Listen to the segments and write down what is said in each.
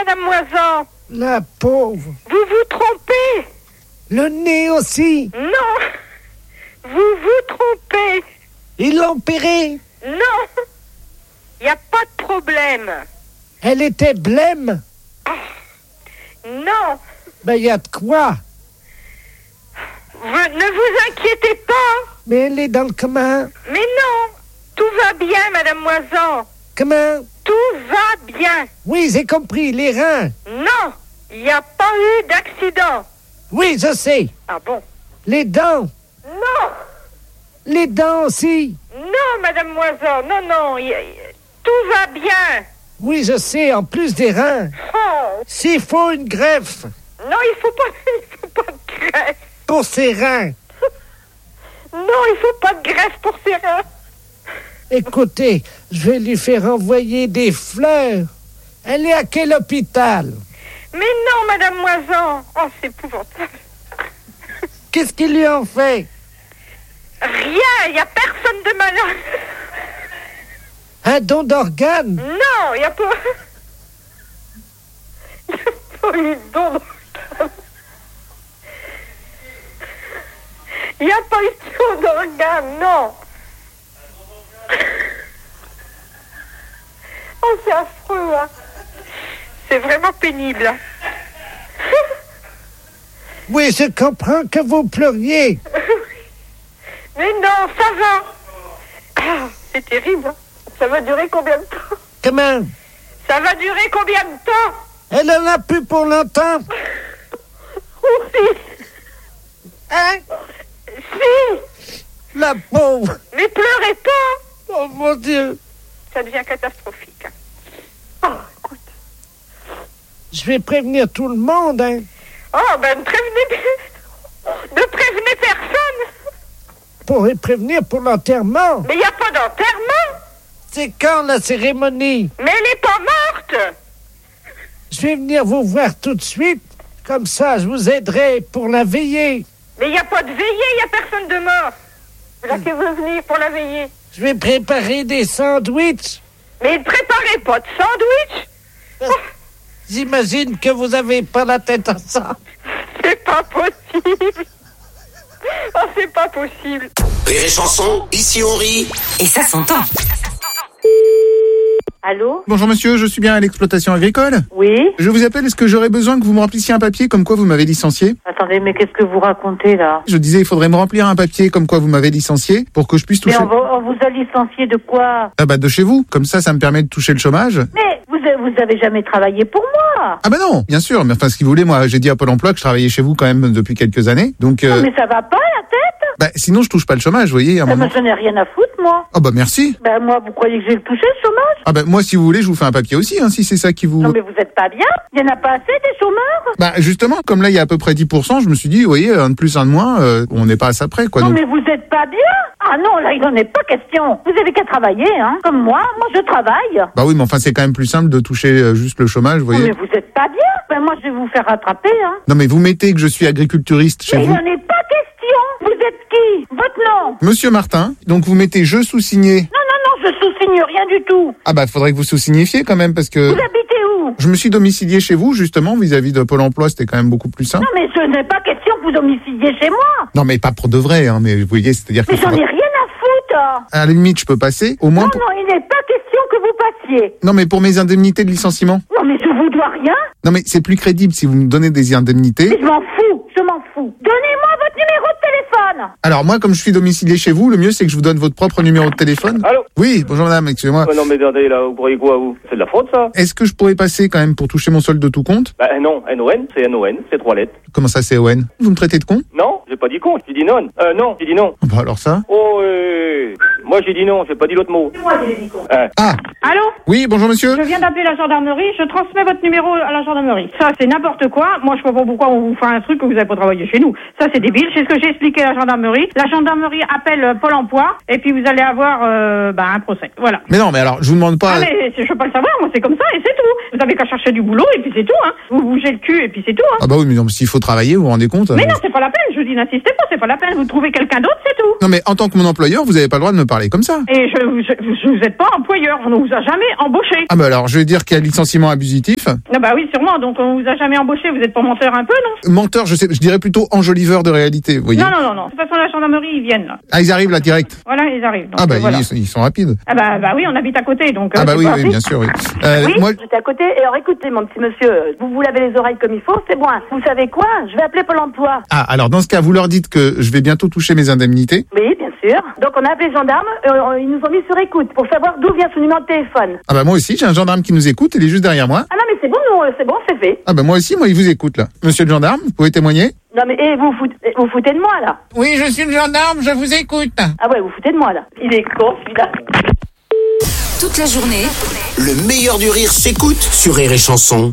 Madame Moisan. La pauvre. Vous vous trompez. Le nez aussi. Non. Vous vous trompez. Ils l'ont opérée. Non. Il n'y a pas de problème. Elle était blême. Non. Ben, il y a de quoi. Ne vous inquiétez pas. Mais elle est dans le commun. Mais non. Tout va bien, Madame Moisan. Comment? Tout va bien. Oui, j'ai compris, les reins. Non. Il n'y a pas eu d'accident. Oui, je sais. Ah bon? Les dents. Non. Les dents aussi. Non, Madame Moisan. Non. Tout va bien. Oui, je sais, en plus des reins. Oh. S'il faut une greffe. Non, il faut pas de greffe. Pour ses reins. Non, il faut pas de greffe pour ses reins. Écoutez, je vais lui faire envoyer des fleurs. Elle est à quel hôpital? Mais non, Madame Moisan. Oh, c'est épouvantable. Qu'est-ce qu'ils lui ont fait? Rien, il n'y a personne de malade. Un don d'organes? Non, il n'y a pas... Il n'y a pas eu de don d'organes. Il n'y a pas eu de don d'organes, non. Oh, c'est affreux, hein. C'est vraiment pénible. Hein. Oui, je comprends que vous pleuriez. Mais non, ça va. Ah, c'est terrible. Hein. Ça va durer combien de temps? Comment? Ça va durer combien de temps? Elle en a plus pour longtemps. Oui. Hein? Si. La pauvre. Mais pleurez pas. Oh mon Dieu. Ça devient catastrophique. Hein. Oh, écoute. Je vais prévenir tout le monde, hein. Oh, ben ne prévenez personne. Pour les prévenir pour l'enterrement. Mais il n'y a pas d'enterrement. C'est quand la cérémonie? Mais elle n'est pas morte. Je vais venir vous voir tout de suite. Comme ça, je vous aiderai pour la veillée. Mais il n'y a pas de veillée, il n'y a personne de mort. Là qui veut venir pour la veillée. Je vais préparer des sandwichs. Mais ne préparez pas de sandwich. J'imagine que vous avez pas la tête en sang. C'est pas possible. Oh, c'est pas possible. Rire et chanson, ici on rit. Et ça s'entend. Allô? Bonjour monsieur, je suis bien à l'exploitation agricole. Oui? Je vous appelle, est-ce que j'aurais besoin que vous me remplissiez un papier comme quoi vous m'avez licencié? Attendez, mais qu'est-ce que vous racontez là? Je disais, il faudrait me remplir un papier comme quoi vous m'avez licencié pour que je puisse toucher... Mais on vous a licencié de quoi? Ah bah de chez vous, comme ça me permet de toucher le chômage. Mais vous avez jamais travaillé pour moi. Ah bah non, bien sûr, mais enfin ce que vous voulez, moi j'ai dit à Pôle emploi que je travaillais chez vous quand même depuis quelques années, donc... Non, mais ça va pas la tête? Bah sinon je touche pas le chômage, vous voyez, à un moment... Mais je n'ai rien à foutre, moi. Ah bah merci. Ben moi, vous croyez que j'ai touché le chômage? Ah bah moi si vous voulez, je vous fais un papier aussi, hein, si c'est ça qui vous... Non mais vous êtes pas bien. Il y en a pas assez des chômeurs. Bah justement, comme là il y a à peu près 10%, je me suis dit, vous voyez, un de plus, un de moins, on n'est pas à ça près, quoi. Non Donc... mais vous êtes pas bien. Ah non, là il n'en est pas question. Vous avez qu'à travailler, hein. Comme moi je travaille. Bah oui, mais enfin c'est quand même plus simple de toucher juste le chômage, vous Non voyez. mais vous êtes pas bien. Ben moi je vais vous faire rattraper, hein. Non mais vous mettez que je suis agriculturiste chez Mais il vous. n'en est pas question. Vous êtes qui? Votre nom? Monsieur Martin, donc vous mettez je sous-signé. Non, je sous-signe rien du tout. Ah bah faudrait que vous sous-signifiez quand même parce que... Vous habitez où? Je me suis domicilié chez vous justement vis-à-vis de Pôle emploi, c'était quand même beaucoup plus simple. Non mais ce n'est pas question que vous domiciliez chez moi. Non mais pas pour de vrai, hein, mais vous voyez, c'est-à-dire que... Mais j'en ai rien à foutre. À la limite, je peux passer, au moins... Non, il n'est pas question que vous passiez. Non mais pour mes indemnités de licenciement. Non mais je vous dois rien. Non mais c'est plus crédible si vous me donnez des indemnités. Mais je m'en fous. Donnez-moi votre numéro de téléphone. Alors moi, comme je suis domicilié chez vous, le mieux c'est que je vous donne votre propre numéro de téléphone. Allô? Oui, bonjour madame, excusez-moi. Non mais attendez là, vous croyez quoi vous? C'est de la fraude ça? Est-ce que je pourrais passer quand même pour toucher mon solde de tout compte? Bah non, NON, c'est 3 lettres. Comment ça c'est ON? Vous me traitez de con? Non, j'ai pas dit con, j'ai dit non. Non, j'ai dit non. Bah alors ça? Oh, moi j'ai dit non, j'ai pas dit l'autre mot. C'est moi qui l'ai dit con. Ah! Allô? Oui, bonjour monsieur. Je viens d'appeler la gendarmerie, je transmets votre numéro à la gendarmerie. Ça, c'est n'importe quoi. Moi, je sais pas pourquoi on vous fait un truc que vous n'avez pas travaillé chez nous. Ça, c'est débile. C'est ce que j'ai expliqué à la gendarmerie. La gendarmerie appelle Pôle emploi et puis vous allez avoir un procès. Voilà. Mais non, mais alors, je vous demande pas... Ah, mais je peux pas le savoir. Moi, c'est comme ça et c'est tout. Vous avez qu'à chercher du boulot et puis c'est tout, hein. Vous bougez le cul et puis c'est tout, hein. Ah bah oui, mais non, s'il faut travailler, vous vous rendez compte? Mais non, c'est pas la peine. Je vous dis, n'insistez pas, c'est pas la peine. Vous trouvez quelqu'un d'autre, c'est tout. Non, mais en tant que mon employeur, vous avez pas le droit de me parler parler comme ça. Et vous êtes pas employeur, on ne vous a jamais embauché. Ah bah alors, je vais dire qu'il y a licenciement abusif. Ah bah oui, sûrement, donc on vous a jamais embauché, vous êtes pas menteur un peu, non? Menteur, je dirais plutôt enjoliveur de réalité, vous voyez. Non. De toute façon, la gendarmerie, ils viennent, là. Ah, ils arrivent là, direct. Voilà, ils arrivent. Donc, Ah bah, voilà. ils sont rapides. Ah bah oui, on habite à côté, donc... Ah bah c'est oui, pas oui, rapide. bien sûr, oui. Oui, Moi, j'étais à côté. Et alors écoutez, mon petit monsieur, vous lavez les oreilles comme il faut, c'est bon. Vous savez quoi? Je vais appeler Pôle emploi. ah, alors dans ce cas, vous leur dites que je vais bientôt toucher mes indemnités. Oui, bien sûr. Donc on a appelé les gendarmes, ils nous ont mis sur écoute pour savoir d'où vient son numéro de téléphone. Ah bah moi aussi, j'ai un gendarme qui nous écoute, il est juste derrière moi. Ah non mais c'est bon, c'est fait. Ah bah moi aussi, il vous écoute là. Monsieur le gendarme, vous pouvez témoigner? Non mais vous foutez de moi là. Oui, je suis le gendarme, je vous écoute. Ah ouais, vous foutez de moi là. Il est con celui-là. Toute la journée, Le meilleur du rire s'écoute sur Rire et Chanson.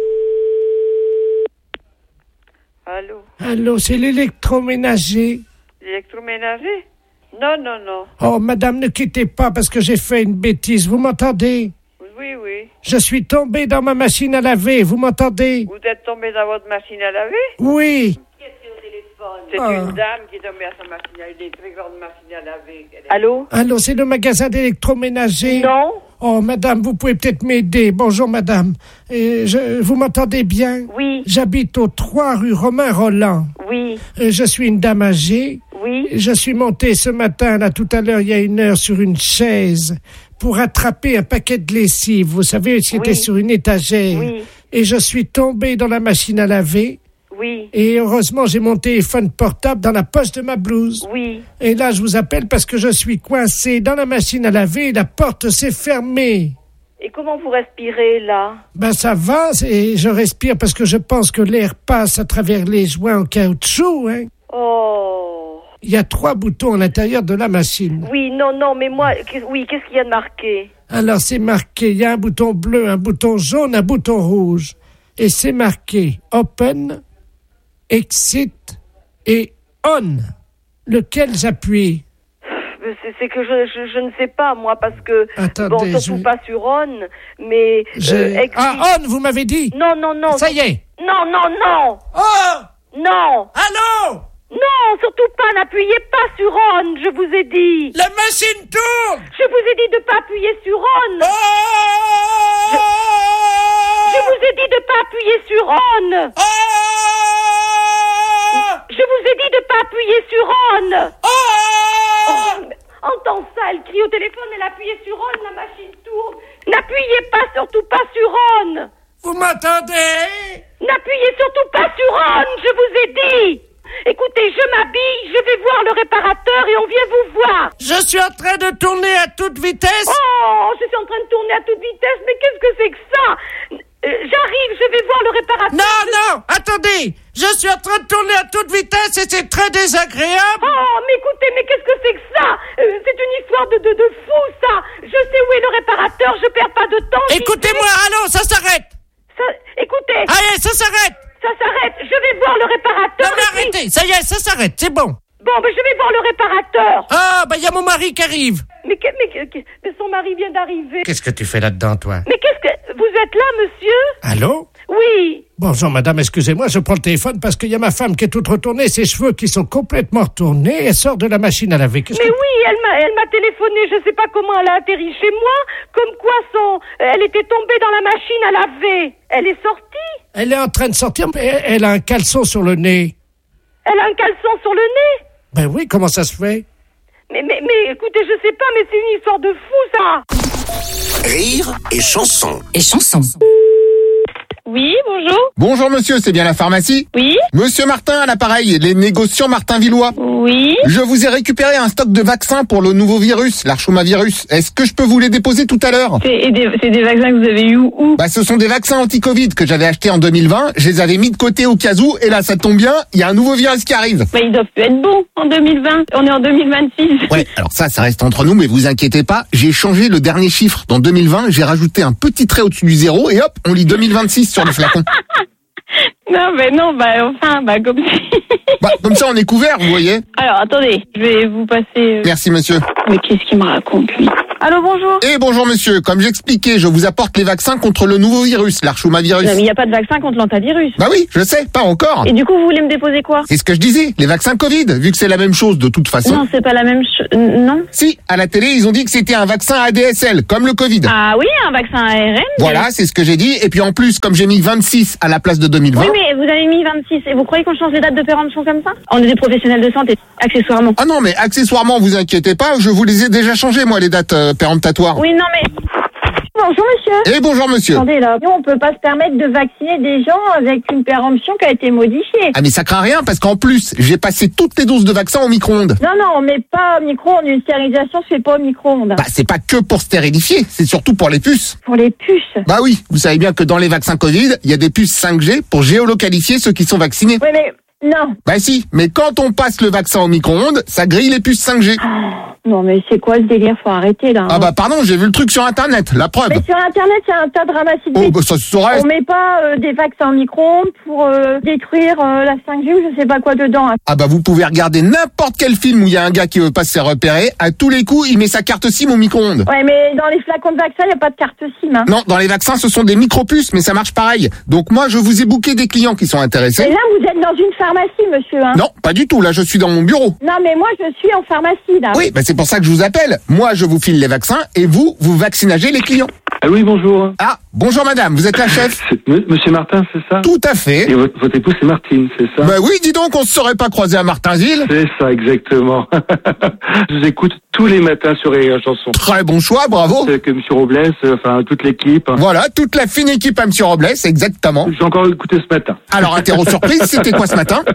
Allô? Allô, c'est l'électroménager. L'électroménager? Non. Oh, madame, ne quittez pas parce que j'ai fait une bêtise. Vous m'entendez? Oui. Je suis tombé dans ma machine à laver. Vous m'entendez? Vous êtes tombé dans votre machine à laver? Oui. C'est Ah. une dame qui est tombée à sa machine à laver, des très grandes machines à laver. Allô? Allô, c'est le magasin d'électroménager? Non. Oh, madame, vous pouvez peut-être m'aider. Bonjour, madame. Vous m'entendez bien? Oui. J'habite au 3 rue Romain Roland. Oui. Je suis une dame âgée. Oui. Je suis montée ce matin, là, tout à l'heure, il y a 1 heure, sur une chaise pour attraper un paquet de lessive. Vous savez, qui était sur une étagère. Oui. Et je suis tombée dans la machine à laver. Oui. Et heureusement, j'ai mon téléphone portable dans la poche de ma blouse. Oui. Et là, je vous appelle parce que je suis coincé dans la machine à laver et la porte s'est fermée. Et comment vous respirez là? Ben ça va, et je respire parce que je pense que l'air passe à travers les joints en caoutchouc, hein. Oh. Il y a 3 boutons à l'intérieur de la machine. Oui, non, mais moi, qu'est-ce qu'il y a de marqué? Alors c'est marqué, il y a un bouton bleu, un bouton jaune, un bouton rouge. Et c'est marqué Open, Exit et On. Lequel j'appuie? C'est que je ne sais pas, moi, parce que... Attendez, bon, surtout pas sur On, mais... exit. Ah, On, vous m'avez dit? Non. Ça y est. Non. Oh! Non. Allô? Non, surtout pas, n'appuyez pas sur On, je vous ai dit. La machine tourne! Je vous ai dit de pas appuyer sur On. Oh! Je vous ai dit de pas appuyer sur On. Oh! Je vous ai dit de pas appuyer sur On. Oh! Entends ça, elle crie au téléphone, elle appuyait sur On, la machine tourne. N'appuyez pas, surtout pas sur On. Vous m'entendez? N'appuyez surtout pas sur On, je vous ai dit. Écoutez, je m'habille, je vais voir le réparateur et on vient vous voir. Je suis en train de tourner à toute vitesse. Oh, je suis en train de tourner à toute vitesse, mais qu'est-ce que c'est que ça? J'arrive, je vais voir le réparateur. Non, attendez. Je suis en train de tourner à toute vitesse et c'est très désagréable. Oh, mais écoutez, mais qu'est-ce que c'est que ça? C'est une histoire de fou, ça. Je sais où est le réparateur, je perds pas de temps. Écoutez-moi, allô, ça s'arrête. Écoutez. Allez, ça s'arrête. Ça s'arrête, je vais voir le réparateur. Non, mais arrêtez, ça y est, ça s'arrête, c'est bon. Bon, ben je vais voir le réparateur. Ah, ben il y a mon mari qui arrive. Mais son mari vient d'arriver. Qu'est-ce que tu fais là-dedans, toi? Mais qu'est-ce que... Vous êtes là, monsieur? Allô? Oui. Bonjour, madame, excusez-moi, je prends le téléphone parce qu'il y a ma femme qui est toute retournée, ses cheveux qui sont complètement retournés, elle sort de la machine à laver. Oui, elle m'a téléphoné, je sais pas comment elle a atterri chez moi, comme quoi elle était tombée dans la machine à laver. Elle est sortie? Elle est en train de sortir, mais elle a un caleçon sur le nez. Elle a un caleçon sur le nez? Ben oui, comment ça se fait? Mais écoutez, je sais pas, mais c'est une histoire de fou, ça. Rire et Chanson. et chanson. Oui, bonjour. Bonjour monsieur, c'est bien la pharmacie? Oui. Monsieur Martin à l'appareil, les négociants Martin Villois. Oui. Je vous ai récupéré un stock de vaccins pour le nouveau virus, l'archomavirus. Est-ce que je peux vous les déposer tout à l'heure? C'est des vaccins que vous avez eu où? Bah, ce sont des vaccins anti-Covid que j'avais achetés en 2020. Je les avais mis de côté au cas où, et là, ça tombe bien, il y a un nouveau virus qui arrive. Bah, ils doivent plus être bons en 2020. On est en 2026. Ouais, alors ça reste entre nous, mais vous inquiétez pas, j'ai changé le dernier chiffre. Dans 2020, j'ai rajouté un petit trait au-dessus du 0, et hop, on lit 2026 sur le flacon. Non, comme si... Bah, comme ça, on est couvert, vous voyez. Alors, attendez, je vais vous passer... Merci, monsieur. Mais qu'est-ce qu'il me raconte, lui? Allô, bonjour. Et bonjour monsieur, comme j'expliquais, je vous apporte les vaccins contre le nouveau virus, l'archumavirus. Non, mais il n'y a pas de vaccin contre l'antavirus. Bah oui, je sais, pas encore. Et du coup, vous voulez me déposer quoi? C'est ce que je disais, les vaccins Covid, vu que c'est la même chose de toute façon. Non, c'est pas la même chose. Non. Si, à la télé, ils ont dit que c'était un vaccin ADSL, comme le Covid. Ah oui, un vaccin ARN. Voilà, c'est ce que j'ai dit. Et puis en plus, comme j'ai mis 26 à la place de 2020... Oui, mais vous avez mis 26. Et vous croyez qu'on change les dates de péremption comme ça? On est des professionnels de santé, accessoirement. Ah non, mais accessoirement, vous inquiétez pas, je vous les ai déjà changées, moi, les dates péremptatoires. Oui, non, mais... Bonjour monsieur. Et bonjour monsieur. Attendez là, nous on peut pas se permettre de vacciner des gens avec une péremption qui a été modifiée. Ah mais ça craint rien parce qu'en plus, j'ai passé toutes les doses de vaccin au micro-ondes. Non, on met pas au micro-ondes, une stérilisation se fait pas au micro-ondes. Bah c'est pas que pour stérifier, c'est surtout pour les puces. Pour les puces? Bah oui, vous savez bien que dans les vaccins Covid, il y a des puces 5G pour géolocaliser ceux qui sont vaccinés. Oui mais... Non. Bah si, mais quand on passe le vaccin au micro-ondes, ça grille les puces 5G. Non mais c'est quoi ce délire? Faut arrêter là. Ah bah pardon, j'ai vu le truc sur internet, la preuve. Mais sur internet, il y a un tas de ramassis de Oh bah ça se saurait. On met pas des vaccins au micro-ondes pour détruire la 5G ou je sais pas quoi dedans. Ah bah vous pouvez regarder n'importe quel film où il y a un gars qui veut pas se faire repérer, à tous les coups, il met sa carte SIM au micro-ondes. Ouais mais dans les flacons de vaccins, il y a pas de carte SIM. Hein. Non, dans les vaccins, ce sont des micro-puces, mais ça marche pareil. Donc moi, je vous ai booké des clients qui sont intéressés. Et là, vous êtes dans une pharmacie, monsieur. Hein. Non, pas du tout. Là, je suis dans mon bureau. Non, mais moi, je suis en pharmacie, là. Oui, bah c'est pour ça que je vous appelle. Moi, je vous file les vaccins et vous vaccinagez les clients. Ah oui, bonjour. Ah, bonjour madame, vous êtes la chef? Monsieur Martin, c'est ça? Tout à fait. Et votre épouse, c'est Martine, c'est ça? Bah oui, dis donc, on se serait pas croisé à Martinville. C'est ça, exactement. Je vous écoute tous les matins sur les chansons. Très bon choix, bravo. Avec monsieur Robles, enfin, toute l'équipe. Voilà, toute la fine équipe à monsieur Robles, exactement. J'ai encore écouté ce matin. Alors, interro surprise, c'était quoi ce matin?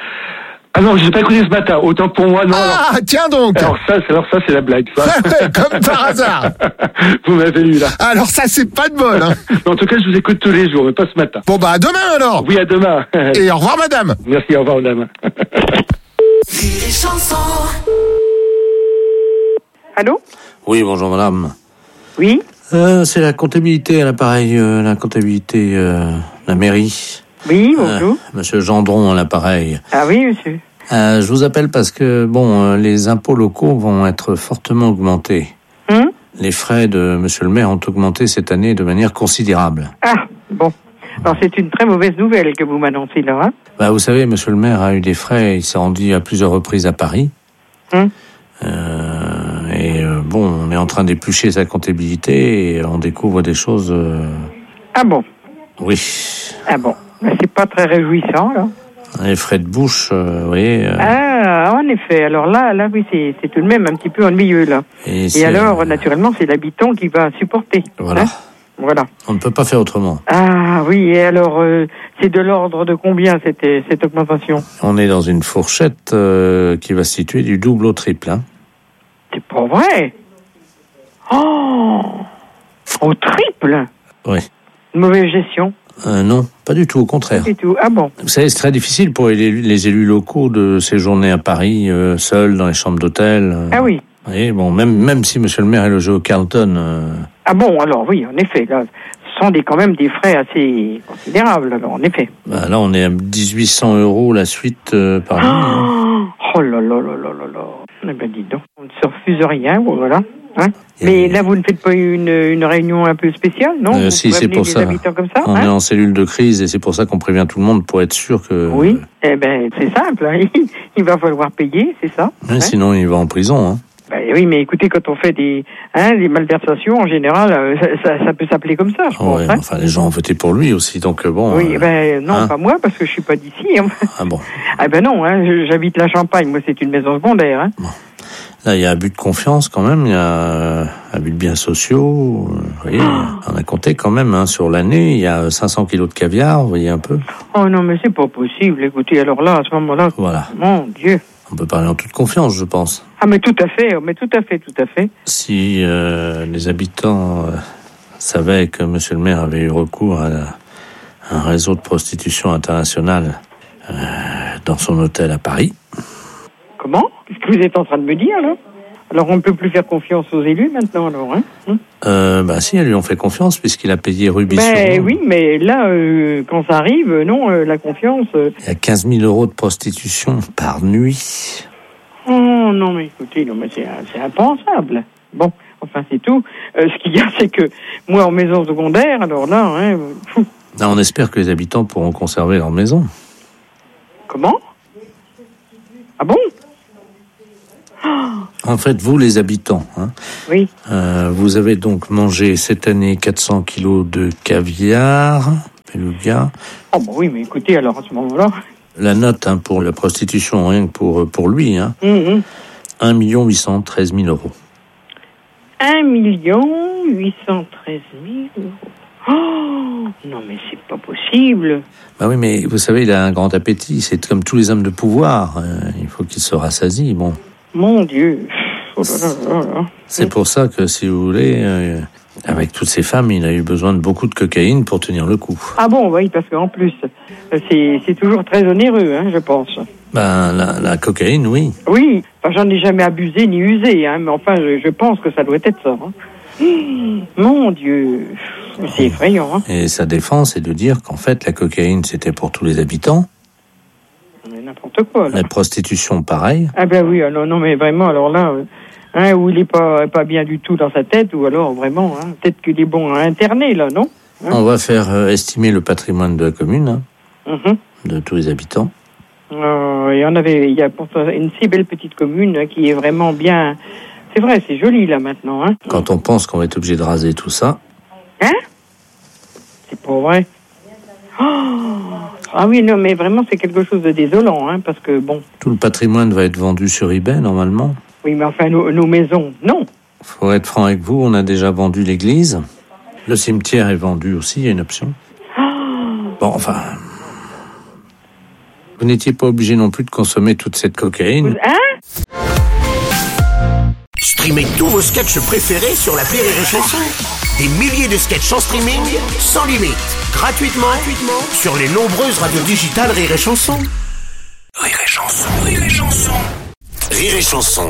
Ah non, je n'ai pas écouté ce matin. Autant pour moi, non. Ah, alors... tiens donc. Alors ça, c'est la blague, ça. Comme par hasard. Vous m'avez eu, là. Alors ça, c'est pas de bol, hein. En tout cas, je vous écoute tous les jours, mais pas ce matin. Bon, bah, à demain, alors. Oui, à demain. Et au revoir, madame. Merci, au revoir, madame. Allô? Oui, bonjour, madame. Oui? C'est la comptabilité à l'appareil, la comptabilité, la mairie. Oui, bonjour. Monsieur Gendron à l'appareil. Ah oui, monsieur. Je vous appelle parce que, les impôts locaux vont être fortement augmentés. Les frais de monsieur le maire ont augmenté cette année de manière considérable. Ah, bon. Alors, c'est une très mauvaise nouvelle que vous m'annoncez là, hein? Bah, vous savez, monsieur le maire a eu des frais, il s'est rendu à plusieurs reprises à Paris. On est en train d'éplucher sa comptabilité et on découvre des choses... Ah bon? Oui. Ah bon. Ben, c'est pas très réjouissant, là. Les frais de bouche, vous voyez... Ah, en effet. Alors là, oui, c'est tout de même un petit peu ennuyeux, là. Et alors, naturellement, c'est l'habitant qui va supporter. Voilà. Hein? Voilà. On ne peut pas faire autrement. Ah oui, et alors, c'est de l'ordre de combien cette augmentation? On est dans une fourchette qui va se situer du double au triple. Hein. C'est pas vrai? Oh! Au triple? Oui. Une mauvaise gestion? Non, pas du tout, au contraire. Pas du tout. Ah bon? Vous savez, c'est très difficile pour les élus locaux de séjourner à Paris, seuls, dans les chambres d'hôtel. Ah oui. Vous voyez, même si monsieur le maire est logé au Carlton... Ah bon, alors oui, en effet, là, ce sont quand même des frais assez considérables, alors, en effet. Bah, là, on est à 1800 € la suite par nuit. Oh là là là là là là. Eh ben, dis donc, on ne se refuse rien, voilà. Hein? Mais là, vous ne faites pas une réunion un peu spéciale, non? Si, c'est pour ça. Comme ça. On est en cellule de crise et c'est pour ça qu'on prévient tout le monde pour être sûr que... Oui, eh ben, c'est simple, hein. Il va falloir payer, c'est ça. Ouais, sinon, il va en prison, hein. Ben oui, mais écoutez, quand on fait des malversations, en général, ça peut s'appeler comme ça, je pense. Ouais, enfin, les gens ont voté pour lui aussi, donc bon... Oui, non, pas moi, parce que je suis pas d'ici. Hein. Ah bon? Ah ben non, j'habite la Champagne, moi c'est une maison secondaire. Hein. Bon. Là, il y a abus de confiance quand même, il y a abus de biens sociaux, vous voyez, on a compté quand même, sur l'année, il y a 500 kilos de caviar, vous voyez un peu. Oh non, mais c'est pas possible, écoutez, alors là, à ce moment-là, voilà. Mon Dieu. On peut parler en toute confiance, je pense. Ah mais tout à fait. Si les habitants savaient que monsieur le maire avait eu recours à un réseau de prostitution internationale dans son hôtel à Paris... Comment? Qu'est-ce que vous êtes en train de me dire, là? Alors, on ne peut plus faire confiance aux élus, maintenant, alors, hein? Si, elles lui ont fait confiance, puisqu'il a payé Rubis. Oui, mais là, quand ça arrive, non, la confiance... Il y a 15 000 € de prostitution par nuit. Oh, non, mais écoutez, non, mais c'est impensable. Bon, Enfin, c'est tout. Ce qu'il y a, c'est que moi, en maison secondaire, alors là, hein, Là, on espère que les habitants pourront conserver leur maison. Comment ? Ah bon ? En fait, vous, les habitants, hein, oui. Vous avez donc mangé cette année 400 kilos de caviar, beluga. Oh bah oui, mais écoutez, alors à ce moment-là... La note pour la prostitution, rien que pour lui, hein, 1 813 000 euros. 1 813 000 euros. Oh, non, mais c'est pas possible. Bah oui, mais vous savez, il a un grand appétit. C'est comme tous les hommes de pouvoir. Il faut qu'il se rassasie, bon. Mon Dieu. Oh là là là là. C'est pour ça que, si vous voulez, avec toutes ces femmes, il a eu besoin de beaucoup de cocaïne pour tenir le coup. Ah bon, oui, parce qu'en plus, c'est toujours très onéreux, hein, je pense. Ben, la cocaïne, oui. Oui, enfin, j'en ai jamais abusé ni usé, hein, mais enfin, je pense que ça doit être ça. Hein. Mon Dieu, c'est effrayant. Hein. Et sa défense est de dire qu'en fait, la cocaïne, c'était pour tous les habitants. Mais n'importe quoi, là. La prostitution, pareil. Ah ben oui, alors, non, mais vraiment, alors là... Hein, où il est pas bien du tout dans sa tête, ou alors vraiment, hein, peut-être qu'il est bon à interner, là, non hein? On va faire estimer le patrimoine de la commune, hein, de tous les habitants. Il y a pourtant une si belle petite commune hein, qui est vraiment bien... C'est vrai, c'est joli, là, maintenant. Hein. Quand on pense qu'on va être obligé de raser tout ça... Hein? C'est pas vrai. Oh ah oui, non, mais vraiment, c'est quelque chose de désolant, hein, parce que, bon... Tout le patrimoine va être vendu sur eBay, normalement. Oui, mais enfin, nos maisons, non. Faut être franc avec vous, on a déjà vendu l'église. Le cimetière est vendu aussi, il y a une option. Bon, enfin... Vous n'étiez pas obligé non plus de consommer toute cette cocaïne. Hein? Streamez tous vos sketchs préférés sur l'appli Rire et Chanson. Des milliers de sketchs en streaming, sans limite, gratuitement sur les nombreuses radios digitales Rire et Chanson. Rire et Chanson, Rire et Chanson. Rire et Chanson.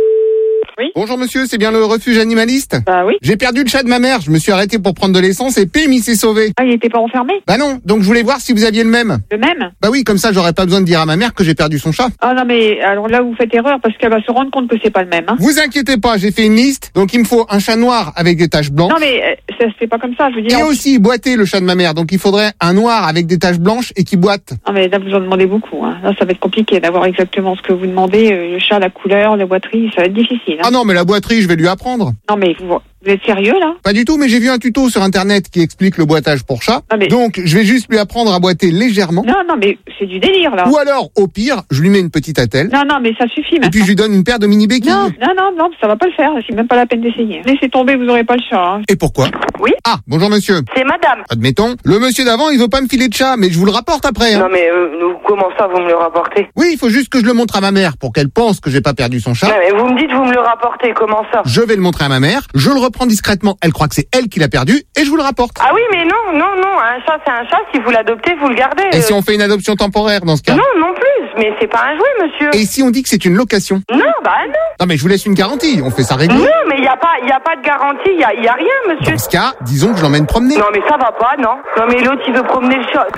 Oui. Bonjour monsieur, c'est bien le refuge animaliste ? Bah oui. J'ai perdu le chat de ma mère, je me suis arrêté pour prendre de l'essence et pim, il s'est sauvé. Ah, il était pas enfermé ? Bah non, donc je voulais voir si vous aviez le même. Le même ? Bah oui, comme ça j'aurais pas besoin de dire à ma mère que j'ai perdu son chat. Ah non mais, alors là vous faites erreur parce qu'elle va se rendre compte que c'est pas le même. Hein. Vous inquiétez pas, j'ai fait une liste, donc il me faut un chat noir avec des taches blanches. Non mais, ça se fait pas comme ça, je veux dire... Et aussi boiter le chat de ma mère, donc il faudrait un noir avec des taches blanches et qui boite. Non mais là vous en demandez beaucoup, hein. Là ça va être compliqué d'avoir exactement ce que vous demandez, le chat, la couleur, la boiterie, ça va être difficile. Hein. Ah non mais la boiterie, je vais lui apprendre. Non mais vous êtes sérieux là ? Pas du tout, mais j'ai vu un tuto sur internet qui explique le boitage pour chat. Non, mais... Donc je vais juste lui apprendre à boiter légèrement. Non mais c'est du délire là. Ou alors, au pire, je lui mets une petite attelle. Non mais ça suffit maintenant. Et puis je lui donne une paire de mini béquilles. Non, ça va pas le faire, c'est même pas la peine d'essayer. Laissez tomber, vous aurez pas le chat. Hein. Et pourquoi ? Oui. Ah, bonjour monsieur. C'est madame. Admettons, le monsieur d'avant, il veut pas me filer de chat, mais je vous le rapporte après. Hein. Non mais comment ça vous me le rapportez ? Oui, il faut juste que je le montre à ma mère pour qu'elle pense que j'ai pas perdu son chat. Non mais vous me dites vous me le rapportez, comment ça ? Je vais le montrer à ma mère, je le reprends discrètement, elle croit que c'est elle qui l'a perdu et je vous le rapporte. Ah oui mais non, un chat c'est un chat, si vous l'adoptez, vous le gardez. Et si on fait une adoption temporaire dans ce cas ? Non plus, mais c'est pas un jouet monsieur. Et si on dit que c'est une location ? Non, bah non. Non mais je vous laisse une garantie, on fait ça régler. Non mais il y a pas de garantie, il y a rien monsieur. Dans ce cas, disons que je l'emmène promener. Non mais ça va pas, non. Non mais l'autre il veut promener le chat.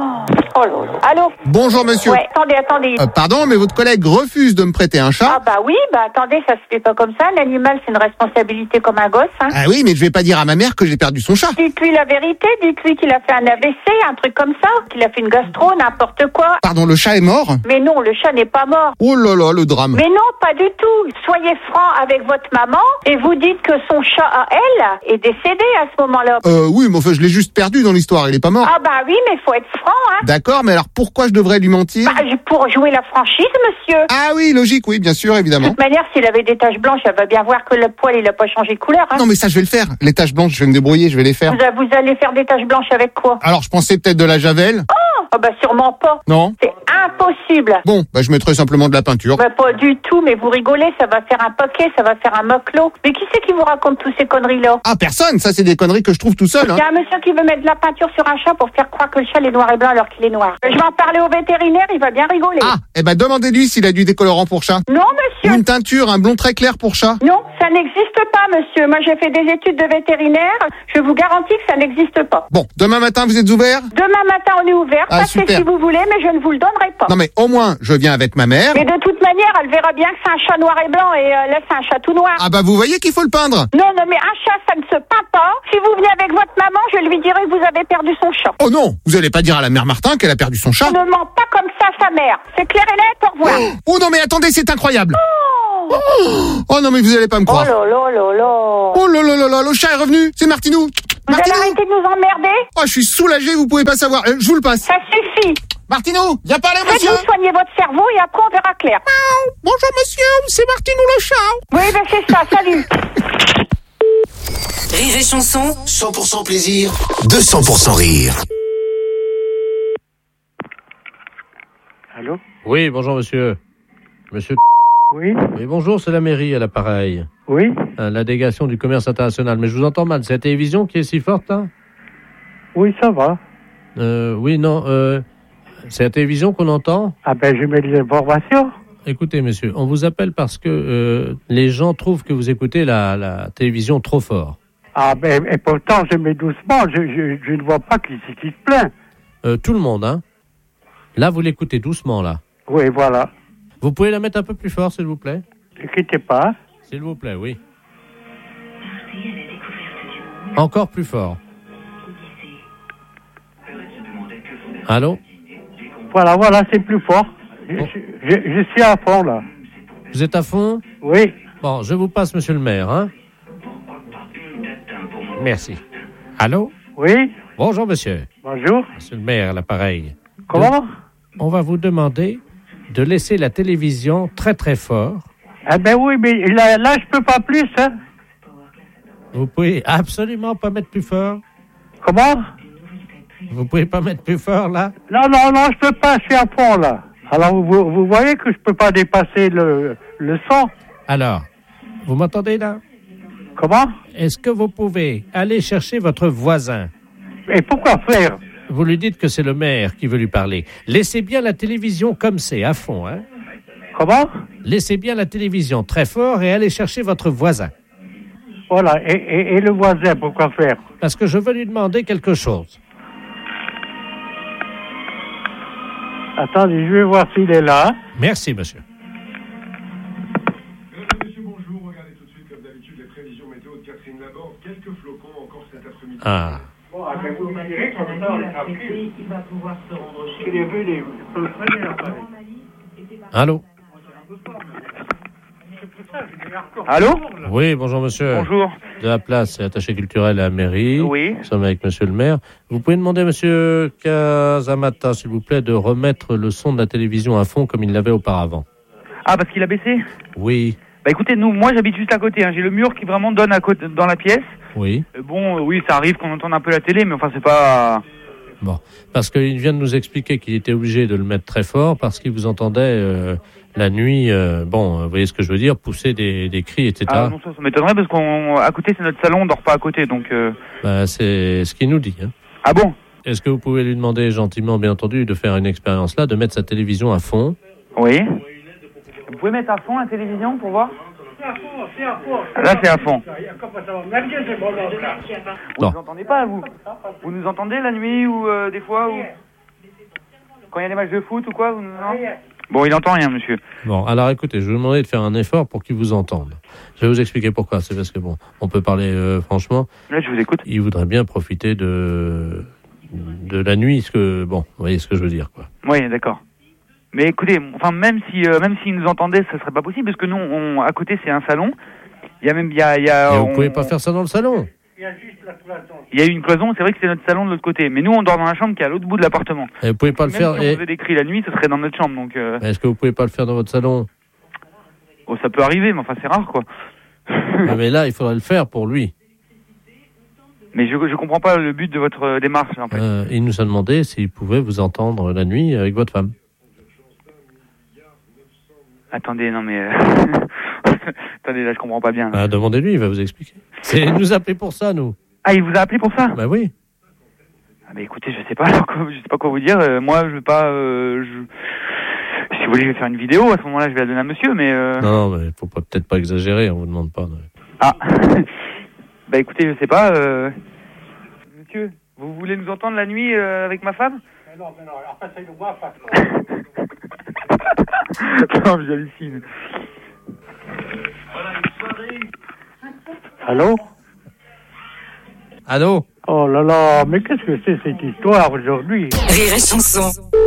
Oh là là. Allô ? Bonjour monsieur. Ouais, attendez. Pardon, mais votre collègue refuse de me prêter un chat. Ah bah oui, attendez, ça se fait pas comme ça. L'animal, c'est une responsabilité comme un gosse. Hein. Ah oui, mais je vais pas dire à ma mère que j'ai perdu son chat. Dites-lui la vérité, dites-lui qu'il a fait un AVC, un truc comme ça, qu'il a fait une gastro, n'importe quoi. Pardon, le chat est mort ? Mais non, le chat n'est pas mort. Oh là là, le drame. Mais non, pas du tout. Soyez franc avec votre maman et vous dites que son chat à elle est décédé à ce moment-là. Oui, mais enfin, je l'ai juste perdu dans l'histoire, il est pas mort. Ah bah oui, mais faut être franc, hein. D'accord, mais alors pourquoi je devrais lui mentir ? Pour jouer la franchise, monsieur. Ah oui, logique, oui, bien sûr, évidemment. De toute manière, s'il avait des taches blanches, elle va bien voir que le poil, il a pas changé de couleur, hein. Non, mais ça, je vais le faire. Les taches blanches, je vais me débrouiller, je vais les faire. Vous allez faire des taches blanches avec quoi ? Alors, je pensais peut-être de la javel. Oh bah sûrement pas. Non. C'est impossible. Bon, je mettrai simplement de la peinture. Bah pas du tout, mais vous rigolez, ça va faire un paquet, ça va faire un moclo. Mais qui c'est qui vous raconte tous ces conneries-là ? Ah, personne, ça c'est des conneries que je trouve tout seul. Il y a un monsieur qui veut mettre de la peinture sur un chat pour faire croire que le chat est noir et blanc alors qu'il est noir. Je vais en parler au vétérinaire, il va bien rigoler. Ah, demandez-lui s'il a du décolorant pour chat. Non, monsieur. Ou une teinture, un blond très clair pour chat. Non, Ça n'existe pas, monsieur. Moi, j'ai fait des études de vétérinaire. Je vous garantis que ça n'existe pas. Bon, demain matin, vous êtes ouvert? Demain matin, on est ouvert. Ah, Passez super. si vous voulez, mais je ne vous le donnerai pas. Non mais au moins, je viens avec ma mère. Mais de toute manière, elle verra bien que c'est un chat noir et blanc et là, c'est un chat tout noir. Ah bah vous voyez qu'il faut le peindre. Non, mais un chat, ça ne se peint pas. Si vous venez avec votre maman, je lui dirai que vous avez perdu son chat. Oh non, vous allez pas dire à la mère Martin qu'elle a perdu son chat. On ne ment pas comme ça, sa mère. C'est clair et net, au revoir. Oh non mais attendez, c'est incroyable. Oh non mais vous allez pas me croire. Oh là là là là. Oh là là là là, le chat est revenu, c'est Martinou. Vous allez arrêter de nous emmerder? Oh, je suis soulagé, vous pouvez pas savoir. Je vous le passe. Ça suffit. Martinou, viens parler au monsieur. Faites-vous soigner votre cerveau et après on verra clair. Bonjour monsieur, c'est Martinou le chat. Oui, ben c'est ça, salut. Rire et chanson. 100% plaisir, 200% rire. Allô? Oui, bonjour monsieur. Monsieur. Oui. Oui, bonjour, c'est la mairie à l'appareil. Oui. La délégation du commerce international. Mais je vous entends mal. C'est la télévision qui est si forte, là? Oui, ça va. Oui, non. C'est la télévision qu'on entend? Ah ben, je mets les informations. Écoutez, monsieur, on vous appelle parce que les gens trouvent que vous écoutez la télévision trop fort. Ah ben, et pourtant, je mets doucement. Je ne vois pas qui c'est qui se plaint. Tout le monde, hein? Là, vous l'écoutez doucement, là. Oui, voilà. Vous pouvez la mettre un peu plus fort, s'il vous plaît? Ne quittez pas. S'il vous plaît, oui. Encore plus fort. Allô? Voilà, c'est plus fort. Je suis à fond, là. Vous êtes à fond? Oui. Bon, je vous passe, monsieur le maire, hein? Merci. Allô? Oui. Bonjour, monsieur. Bonjour. Monsieur le maire, à l'appareil. Comment? On va vous demander de laisser la télévision très, très fort. Ah ben oui, mais là je peux pas plus, hein. Vous pouvez absolument pas mettre plus fort? Comment? Vous pouvez pas mettre plus fort, là? Non, je peux pas, je suis à fond, là. Alors, vous voyez que je peux pas dépasser le son. Alors, vous m'entendez, là? Comment? Est-ce que vous pouvez aller chercher votre voisin? Et pourquoi faire? Vous lui dites que c'est le maire qui veut lui parler. Laissez bien la télévision comme c'est, à fond, hein? Comment? Laissez bien la télévision très fort et allez chercher votre voisin. Voilà, et le voisin, pourquoi faire? Parce que je veux lui demander quelque chose. Attendez, je vais voir s'il est là. Merci, monsieur. Monsieur, bonjour. Regardez tout de suite, comme d'habitude, les prévisions météo de Catherine Laborde. Quelques flocons encore cet après-midi. Ah. Bon, vous me direz qu'en même temps, il va pouvoir se rendre chez lui. Allô? Allô? Oui, bonjour monsieur. Bonjour. De la place, c'est attaché culturel à la mairie. Oui. Nous sommes avec monsieur le maire. Vous pouvez demander à monsieur Kazamata, s'il vous plaît, de remettre le son de la télévision à fond comme il l'avait auparavant. Ah, parce qu'il a baissé? Oui. Bah écoutez, moi j'habite juste à côté, hein. J'ai le mur qui vraiment donne à côté, dans la pièce. Oui. Oui, ça arrive qu'on entende un peu la télé, mais enfin c'est pas... Bon, parce qu'il vient de nous expliquer qu'il était obligé de le mettre très fort parce qu'il vous entendait la nuit, vous voyez ce que je veux dire, pousser des cris, etc. Ah non, ça m'étonnerait parce qu'à côté c'est notre salon, on dort pas à côté, donc... C'est ce qu'il nous dit. Hein. Ah bon? Est-ce que vous pouvez lui demander gentiment, bien entendu, de faire une expérience là, de mettre sa télévision à fond? Oui. Vous pouvez mettre à fond la télévision pour voir? C'est à fond. Là c'est à fond. Vous Non. nous entendez pas, vous? Vous nous entendez la nuit ou des fois ou... Quand il y a des matchs de foot ou quoi non? Bon, il entend rien, monsieur. Bon, alors écoutez, je vais vous demander de faire un effort pour qu'il vous entende. Je vais vous expliquer pourquoi. C'est parce que, on peut parler franchement. Là, je vous écoute. Il voudrait bien profiter de la nuit, vous voyez ce que je veux dire, quoi. Oui, d'accord. Mais écoutez, même s'il nous entendait, ça serait pas possible, parce que nous, à côté, c'est un salon. Il y a même, Mais vous pouvez pas faire ça dans le salon. Il y a une cloison, c'est vrai que c'est notre salon de l'autre côté. Mais nous, on dort dans la chambre qui est à l'autre bout de l'appartement. Et vous pouvez pas le faire. Si on faisait des cris la nuit, ce serait dans notre chambre, donc... Est-ce que vous pouvez pas le faire dans votre salon? Oh, ça peut arriver, mais enfin, c'est rare, quoi. Mais là, il faudrait le faire pour lui. Mais je comprends pas le but de votre démarche, en fait. Il nous a demandé s'il pouvait vous entendre la nuit avec votre femme. Attendez, non mais... Attendez, là, je comprends pas bien. Demandez-lui, il va vous expliquer. Il nous a appelé pour ça, nous. Ah, il vous a appelé pour ça? Bah oui. Ah, mais écoutez, je sais pas quoi vous dire. Moi, je veux pas... Si vous voulez, je vais faire une vidéo. À ce moment-là, je vais la donner à monsieur, mais... Non, mais faut peut-être pas exagérer, on vous demande pas. Ah. Bah écoutez, je sais pas. Monsieur, vous voulez nous entendre la nuit avec ma femme? Non, alors passez-le-moi, Non, j'hallucine. Allô? Allô? Oh là là, mais qu'est-ce que c'est cette histoire aujourd'hui? Rire et chanson.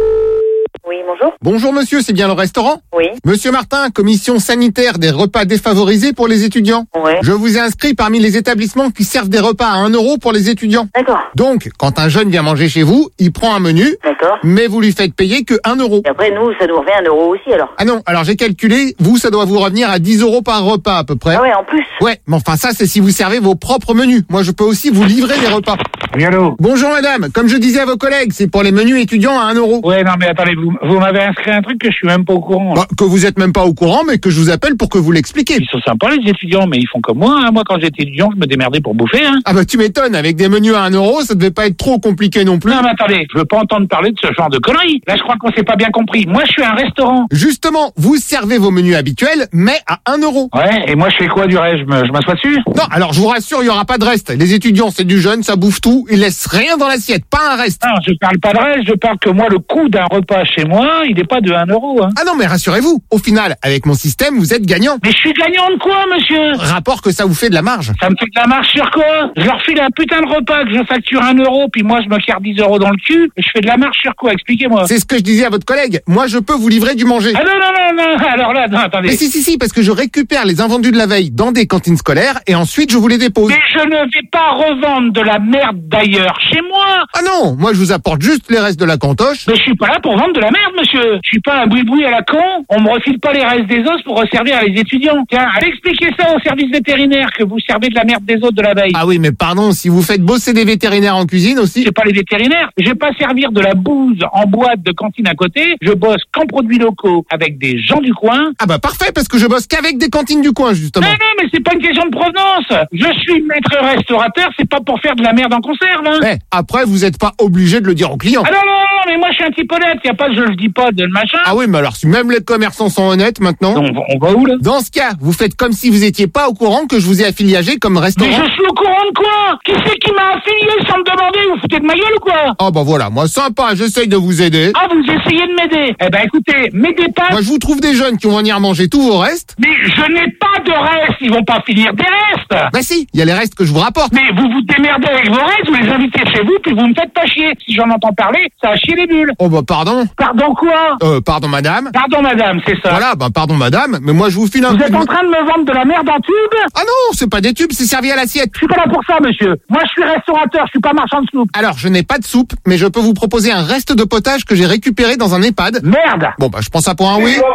Oui, bonjour. Bonjour monsieur, c'est bien le restaurant? Oui. Monsieur Martin, commission sanitaire des repas défavorisés pour les étudiants. Ouais. Je vous ai inscrit parmi les établissements qui servent des repas à 1 euro pour les étudiants. D'accord. Donc, quand un jeune vient manger chez vous, il prend un menu, D'accord. mais vous lui faites payer que 1 euro. Et après, nous, ça nous revient 1 euro aussi, alors. Ah non, alors j'ai calculé, vous, ça doit vous revenir à 10 euros par repas à peu près. Ah ouais, en plus. Ouais, mais enfin ça, c'est si vous servez vos propres menus. Moi, je peux aussi vous livrer des repas. Oui, allô? Bonjour madame, comme je disais à vos collègues, c'est pour les menus étudiants à 1 euro. Ouais, non, mais attendez, vous m'avez inscrit un truc que je suis même pas au courant. Bah, que vous êtes même pas au courant, mais que je vous appelle pour que vous l'expliquiez. Ils sont sympas, les étudiants, mais ils font comme moi. Hein. Moi, quand j'étais étudiant, je me démerdais pour bouffer. Hein. Ah bah tu m'étonnes, avec des menus à 1 euro, ça devait pas être trop compliqué non plus. Non, mais attendez, je veux pas entendre parler de ce genre de conneries. Là, je crois qu'on s'est pas bien compris. Moi, je suis un restaurant. Justement, vous servez vos menus habituels, mais à 1 euro. Ouais, et moi, je fais quoi du reste? Je m'assois dessus? Non, alors je vous rassure, il y aura pas de reste. Les étudiants, c'est du jeune, ça bouffe tout, ils laissent rien dans l'assiette, pas un reste. Non, je parle pas de reste, je parle que moi, le coût d'un repas chez moi, il est pas de 1 euro. Hein. Ah non, mais rassurez-vous, au final, avec mon système, vous êtes gagnant. Mais je suis gagnant de quoi, monsieur? Rapport que ça vous fait de la marge. Ça me fait de la marge sur quoi? Je leur file un putain de repas que je facture 1 euro, puis moi, je me carre 10 euros dans le cul, et je fais de la marge sur quoi? Expliquez-moi. C'est ce que je disais à votre collègue. Moi, je peux vous livrer du manger. Ah non, alors là, non, attendez. Mais si, parce que je récupère les invendus de la veille dans des cantines scolaires et ensuite je vous les dépose. Mais je ne vais pas revendre de la merde d'ailleurs chez moi. Ah non, moi je vous apporte juste les restes de la cantoche. Mais je suis pas là pour vendre de la merde, monsieur. Je suis pas un boui-boui à la con. On me refile pas les restes des os pour resservir à les étudiants. Tiens, allez expliquer ça au service vétérinaire que vous servez de la merde des autres de la veille. Ah oui, mais pardon, si vous faites bosser des vétérinaires en cuisine aussi. C'est pas les vétérinaires. Je vais pas servir de la bouse en boîte de cantine à côté. Je bosse qu'en produits locaux avec des gens du coin. Ah bah parfait, parce que je bosse qu'avec des cantines du coin, justement. Non, mais c'est pas une question de provenance. Je suis maître restaurateur, c'est pas pour faire de la merde en conserve, hein. Eh, après, vous êtes pas obligé de le dire aux clients. Ah non, mais moi je suis un type honnête, y a pas je le dis pas de le machin. Ah oui, mais alors si même les commerçants sont honnêtes maintenant. On va où là? Dans ce cas, vous faites comme si vous étiez pas au courant que je vous ai affilié comme restaurant. Mais je suis au courant de quoi? Qui c'est qui m'a affilié sans me demander? Vous foutez de ma gueule ou quoi? Ah bah voilà, moi sympa, j'essaye de vous aider. Ah, vous essayez de m'aider? Eh ben écoutez, m'aidez pas. Moi je vous trouve des jeunes qui vont venir manger tous vos restes. Mais je n'ai pas de restes, ils vont pas finir des restes. Bah si, il y a les restes que je vous rapporte. Mais vous vous démerdez avec vos restes, vous les invitez chez vous, puis vous me faites pas chier. Si j'en entends parler, ça a chier les bulles. Oh bah pardon. Pardon quoi? Pardon madame. Pardon madame, c'est ça. Voilà, bah pardon madame, mais moi je vous file un... Vous êtes en train de me vendre de la merde en tube? Ah non, c'est pas des tubes, c'est servi à l'assiette. Je suis pas là pour ça, monsieur. Moi je suis restaurateur, je suis pas marchand de soupe. Alors, je n'ai pas de soupe, mais je peux vous proposer un reste de potage que j'ai récupéré dans un EHPAD. Merde! Bon bah je prends ça pour un oui.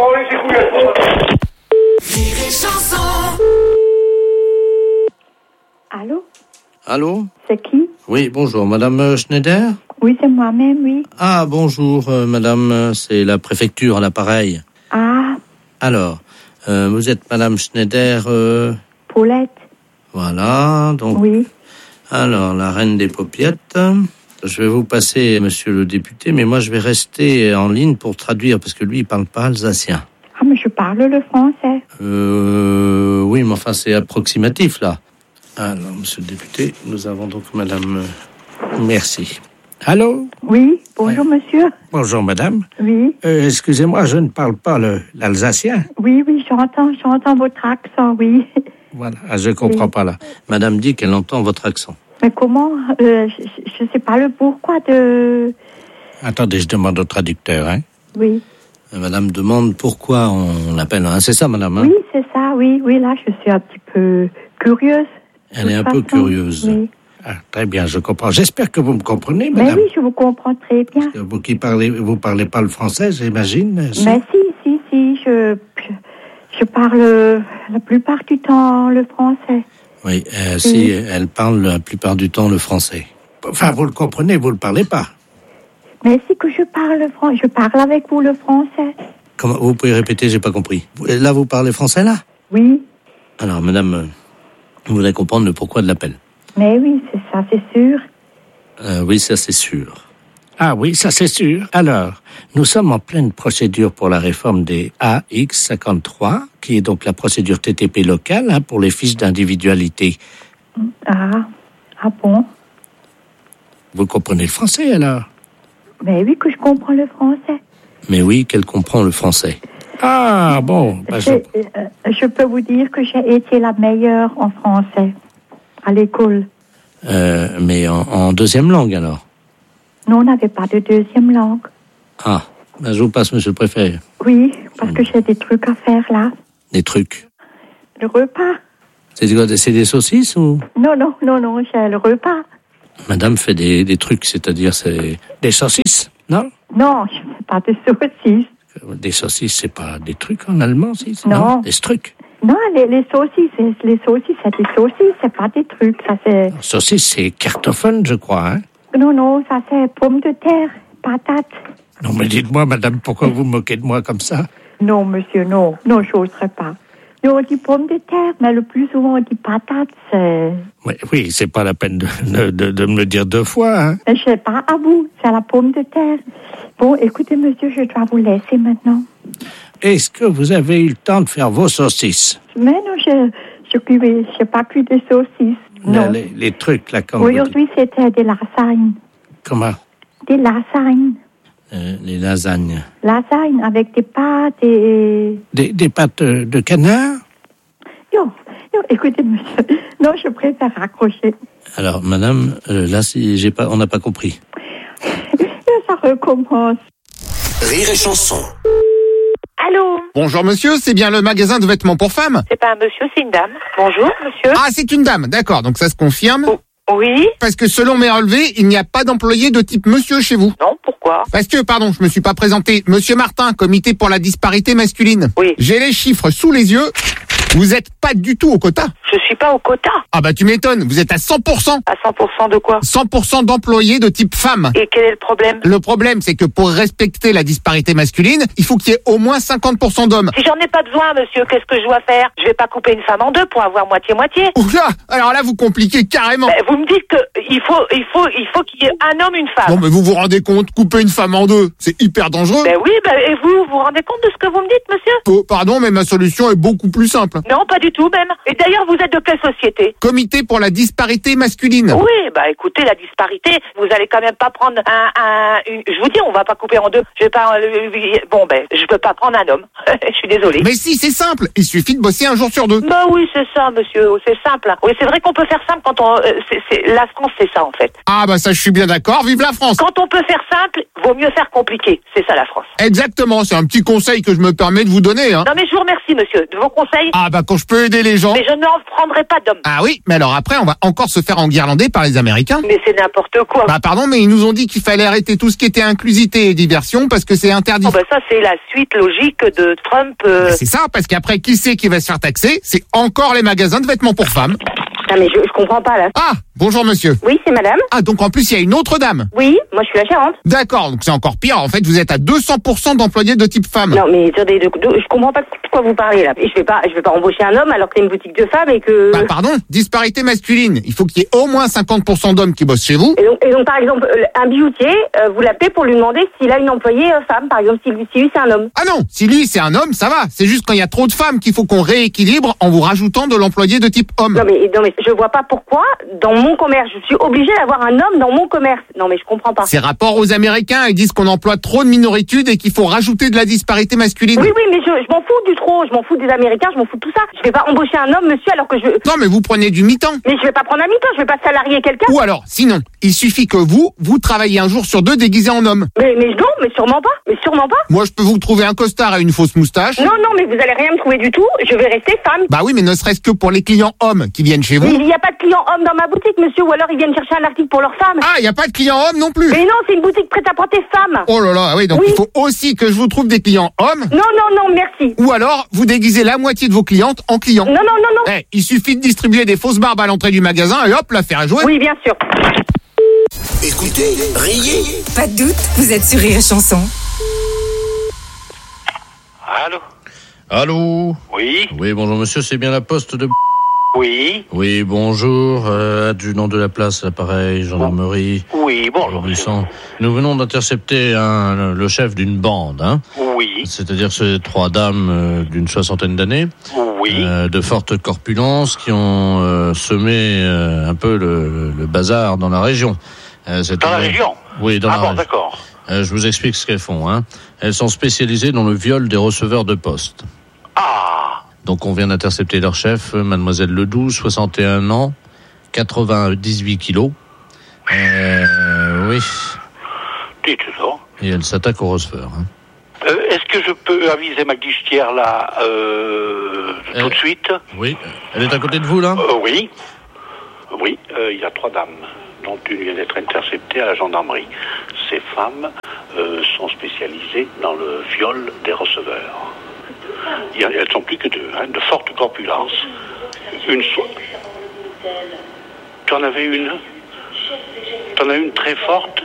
Allô? Allô? C'est qui? Oui, bonjour, madame Schneider? Oui, c'est moi-même, oui. Ah, bonjour, madame, c'est la préfecture à l'appareil. Ah, Alors, vous êtes madame Schneider, Paulette. Voilà, donc... Oui. Alors, la reine des paupiettes. Je vais vous passer, monsieur le député, mais moi je vais rester en ligne pour traduire, parce que lui, il parle pas alsacien. Ah, mais je parle le français. Oui, mais enfin, c'est approximatif, là. Alors, monsieur le député, nous avons donc madame... Merci. Allô? Oui, bonjour monsieur. Bonjour madame. Oui. Excusez-moi, je ne parle pas l'alsacien. Oui, j'entends votre accent, oui. Voilà, je comprends pas là. Madame dit qu'elle entend votre accent. Mais comment? Je sais pas le pourquoi de... Attendez, je demande au traducteur, hein. Oui. Madame demande pourquoi on l'appelle, hein. C'est ça madame, hein? Oui, c'est ça, oui, là je suis un petit peu curieuse. Elle est un peu curieuse. Oui. Ah, très bien, je comprends. J'espère que vous me comprenez, madame. Mais oui, je vous comprends très bien. Parce que vous parlez pas le français, j'imagine. Si? Mais si, je parle la plupart du temps le français. Oui, si, elle parle la plupart du temps le français. Enfin, vous le comprenez, vous le parlez pas. Mais si que je parle français, je parle avec vous le français. Comment, vous pouvez répéter, j'ai pas compris. Là, vous parlez français, là? Oui. Alors, madame, vous voulez comprendre le pourquoi de l'appel? Mais oui, c'est ça, c'est sûr. Oui, ça c'est sûr. Ah oui, ça c'est sûr. Alors, nous sommes en pleine procédure pour la réforme des AX53, qui est donc la procédure TTP locale pour les fiches d'individualité. Ah bon? Vous comprenez le français alors? Mais oui que je comprends le français. Mais oui, qu'elle comprend le français. Ah bon. Je peux vous dire que j'ai été la meilleure en français à l'école. Mais en deuxième langue alors? Non, on n'avait pas de deuxième langue. Ah, je vous passe, monsieur le préfet. Oui, parce que j'ai des trucs à faire là. Des trucs? Le repas. C'est quoi, c'est des saucisses ou? Non, j'ai le repas. Madame fait des trucs, c'est-à-dire c'est des saucisses, non? Non, je ne fais pas de saucisses. Des saucisses, c'est pas des trucs en allemand, si? Non. Des trucs? Non, les saucisses, c'est des saucisses, c'est pas des trucs, ça c'est... Saucisses, c'est Kartoffeln, je crois, hein? Non, ça c'est pommes de terre, patates. Non, mais dites-moi, madame, pourquoi vous moquez de moi comme ça? Non, monsieur, non, j'oserais pas. Nous, on dit pommes de terre, mais le plus souvent, on dit patates, c'est... Oui, c'est pas la peine de me le dire deux fois, hein? Je sais pas, à vous, c'est la pomme de terre. Bon, écoutez, monsieur, je dois vous laisser maintenant. Est-ce que vous avez eu le temps de faire vos saucisses? Mais non, je pas cuit de saucisses. Non. Les trucs, là, comme aujourd'hui, c'était des lasagnes. Comment? Des lasagnes. Les lasagnes. Lasagnes avec des pâtes et... Des pâtes de canard? Non, écoutez, monsieur. Non, je préfère raccrocher. Alors, madame, là, on n'a pas compris. Ça recommence. Rire et chanson. Allô? Bonjour monsieur, c'est bien le magasin de vêtements pour femmes? C'est pas un monsieur, c'est une dame. Bonjour, monsieur. Ah, c'est une dame, d'accord, donc ça se confirme? Oui. Parce que selon mes relevés, il n'y a pas d'employé de type monsieur chez vous. Non, pourquoi? Parce que, pardon, je me suis pas présenté. Monsieur Martin, comité pour la disparité masculine. Oui. J'ai les chiffres sous les yeux. Vous êtes pas du tout au quota. Je suis pas au quota. Ah bah tu m'étonnes, vous êtes à 100%. À 100% de quoi? 100% d'employés de type femme. Et quel est le problème? Le problème, c'est que pour respecter la disparité masculine, il faut qu'il y ait au moins 50% d'hommes. Si j'en ai pas besoin, monsieur, qu'est-ce que je dois faire? Je vais pas couper une femme en deux pour avoir moitié-moitié. Oula, alors là, vous compliquez carrément. Vous me dites que il faut qu'il y ait un homme, une femme. Non, mais vous vous rendez compte, couper une femme en deux, c'est hyper dangereux. Oui, et vous vous rendez compte de ce que vous me dites, monsieur? Oh, pardon, mais ma solution est beaucoup plus simple. Non, pas du tout, même. Et d'ailleurs, vous êtes de quelle société? Comité pour la disparité masculine. Oui, écoutez, la disparité, vous allez quand même pas prendre je vous dis, on va pas couper en deux. Je vais pas, je peux pas prendre un homme. Je suis désolée. Mais si, c'est simple. Il suffit de bosser un jour sur deux. Oui, c'est ça, monsieur. C'est simple. Oui, c'est vrai qu'on peut faire simple quand la France, c'est ça, en fait. Ah, ça, je suis bien d'accord. Vive la France. Quand on peut faire simple, vaut mieux faire compliqué. C'est ça, la France. Exactement. C'est un petit conseil que je me permets de vous donner, hein. Non, mais je vous remercie, monsieur, de vos conseils. Ah, quand je peux aider les gens. Mais je ne prendrai pas d'homme. Ah oui, mais alors après, on va encore se faire enguirlander par les Américains. Mais c'est n'importe quoi. Pardon, mais ils nous ont dit qu'il fallait arrêter tout ce qui était inclusivité et diversion parce que c'est interdit. Ça, c'est la suite logique de Trump. C'est ça, parce qu'après, qui c'est qui va se faire taxer? C'est encore les magasins de vêtements pour femmes. Ah, mais je comprends pas, là. Ah, bonjour monsieur. Oui, c'est madame. Ah, donc en plus, il y a une autre dame. Oui, moi je suis la gérante. D'accord, donc c'est encore pire. En fait, vous êtes à 200% d'employés de type femme. Non, mais attendez, je comprends pas de quoi vous parlez, là. Et je vais pas embaucher un homme alors que c'est une boutique de femmes et que... Pardon, disparité masculine. Il faut qu'il y ait au moins 50% d'hommes qui bossent chez vous. Et donc par exemple, un bijoutier, vous l'appelez pour lui demander s'il a une employée femme, par exemple, si lui c'est un homme. Ah non, si lui c'est un homme, ça va. C'est juste quand il y a trop de femmes qu'il faut qu'on rééquilibre en vous rajoutant de l'employé de type homme. Non mais je vois pas pourquoi, dans mon commerce, je suis obligée d'avoir un homme dans mon commerce. Non mais je comprends pas. C'est rapport aux Américains, ils disent qu'on emploie trop de minoritudes et qu'il faut rajouter de la disparité masculine. Oui, mais je m'en fous du trop, je m'en fous des Américains, je m'en fous de tout ça. Je vais pas embaucher un homme, monsieur, alors que je... Non, mais vous prenez du mi-temps. Mais je vais pas prendre un mi-temps, je vais pas salarier quelqu'un. Ou alors, sinon, il suffit que vous travaillez un jour sur deux déguisé en homme. Mais non, mais sûrement pas. Moi, je peux vous trouver un costard et une fausse moustache. Non, mais vous allez rien me trouver du tout, je vais rester femme. Oui, mais ne serait-ce que pour les clients hommes qui viennent chez vous. Mais il n'y a pas de clients hommes dans ma boutique, monsieur, ou alors ils viennent chercher un article pour leur femme. Ah, il n'y a pas de clients hommes non plus. Mais non, c'est une boutique prête à porter femme. Oh là là, oui, donc il faut aussi que je vous trouve des clients hommes. Non, merci. Ou alors, vous déguisez la moitié de vos clientes en clients. Non. Il suffit de distribuer des fausses barbes à l'entrée du magasin et hop, l'affaire est jouée. Oui, bien sûr. Écoutez, riez. Pas de doute, vous êtes sur Rire et Chanson. Allô? Oui. Oui, bonjour monsieur, c'est bien la poste de... Oui. Oui, bonjour, adjudant de la place, l'appareil, gendarmerie. Oui, bonjour. Nous venons d'intercepter le chef d'une bande, hein. Oui. C'est-à-dire ces 3 dames d'une 60aine d'années. Oui. De forte corpulence qui ont semé un peu le bazar dans la région. Dans la région? Oui, dans la région. D'accord. Je vous explique ce qu'elles font, hein. Elles sont spécialisées dans le viol des receveurs de poste. Ah. Donc on vient d'intercepter leur chef, mademoiselle Ledoux, 61 ans, 98 kilos. Oui. Dites donc. Et elle s'attaque au receveur. Hein. Est-ce que je peux aviser ma guichetière là tout de suite? Oui. Elle est à côté de vous là? Oui. Oui, il y a 3 dames, dont une vient d'être interceptée à la gendarmerie. Ces femmes sont spécialisées dans le viol des receveurs. Elles sont plus que 2, hein, de forte corpulence. T'en avais une? T'en as une très forte?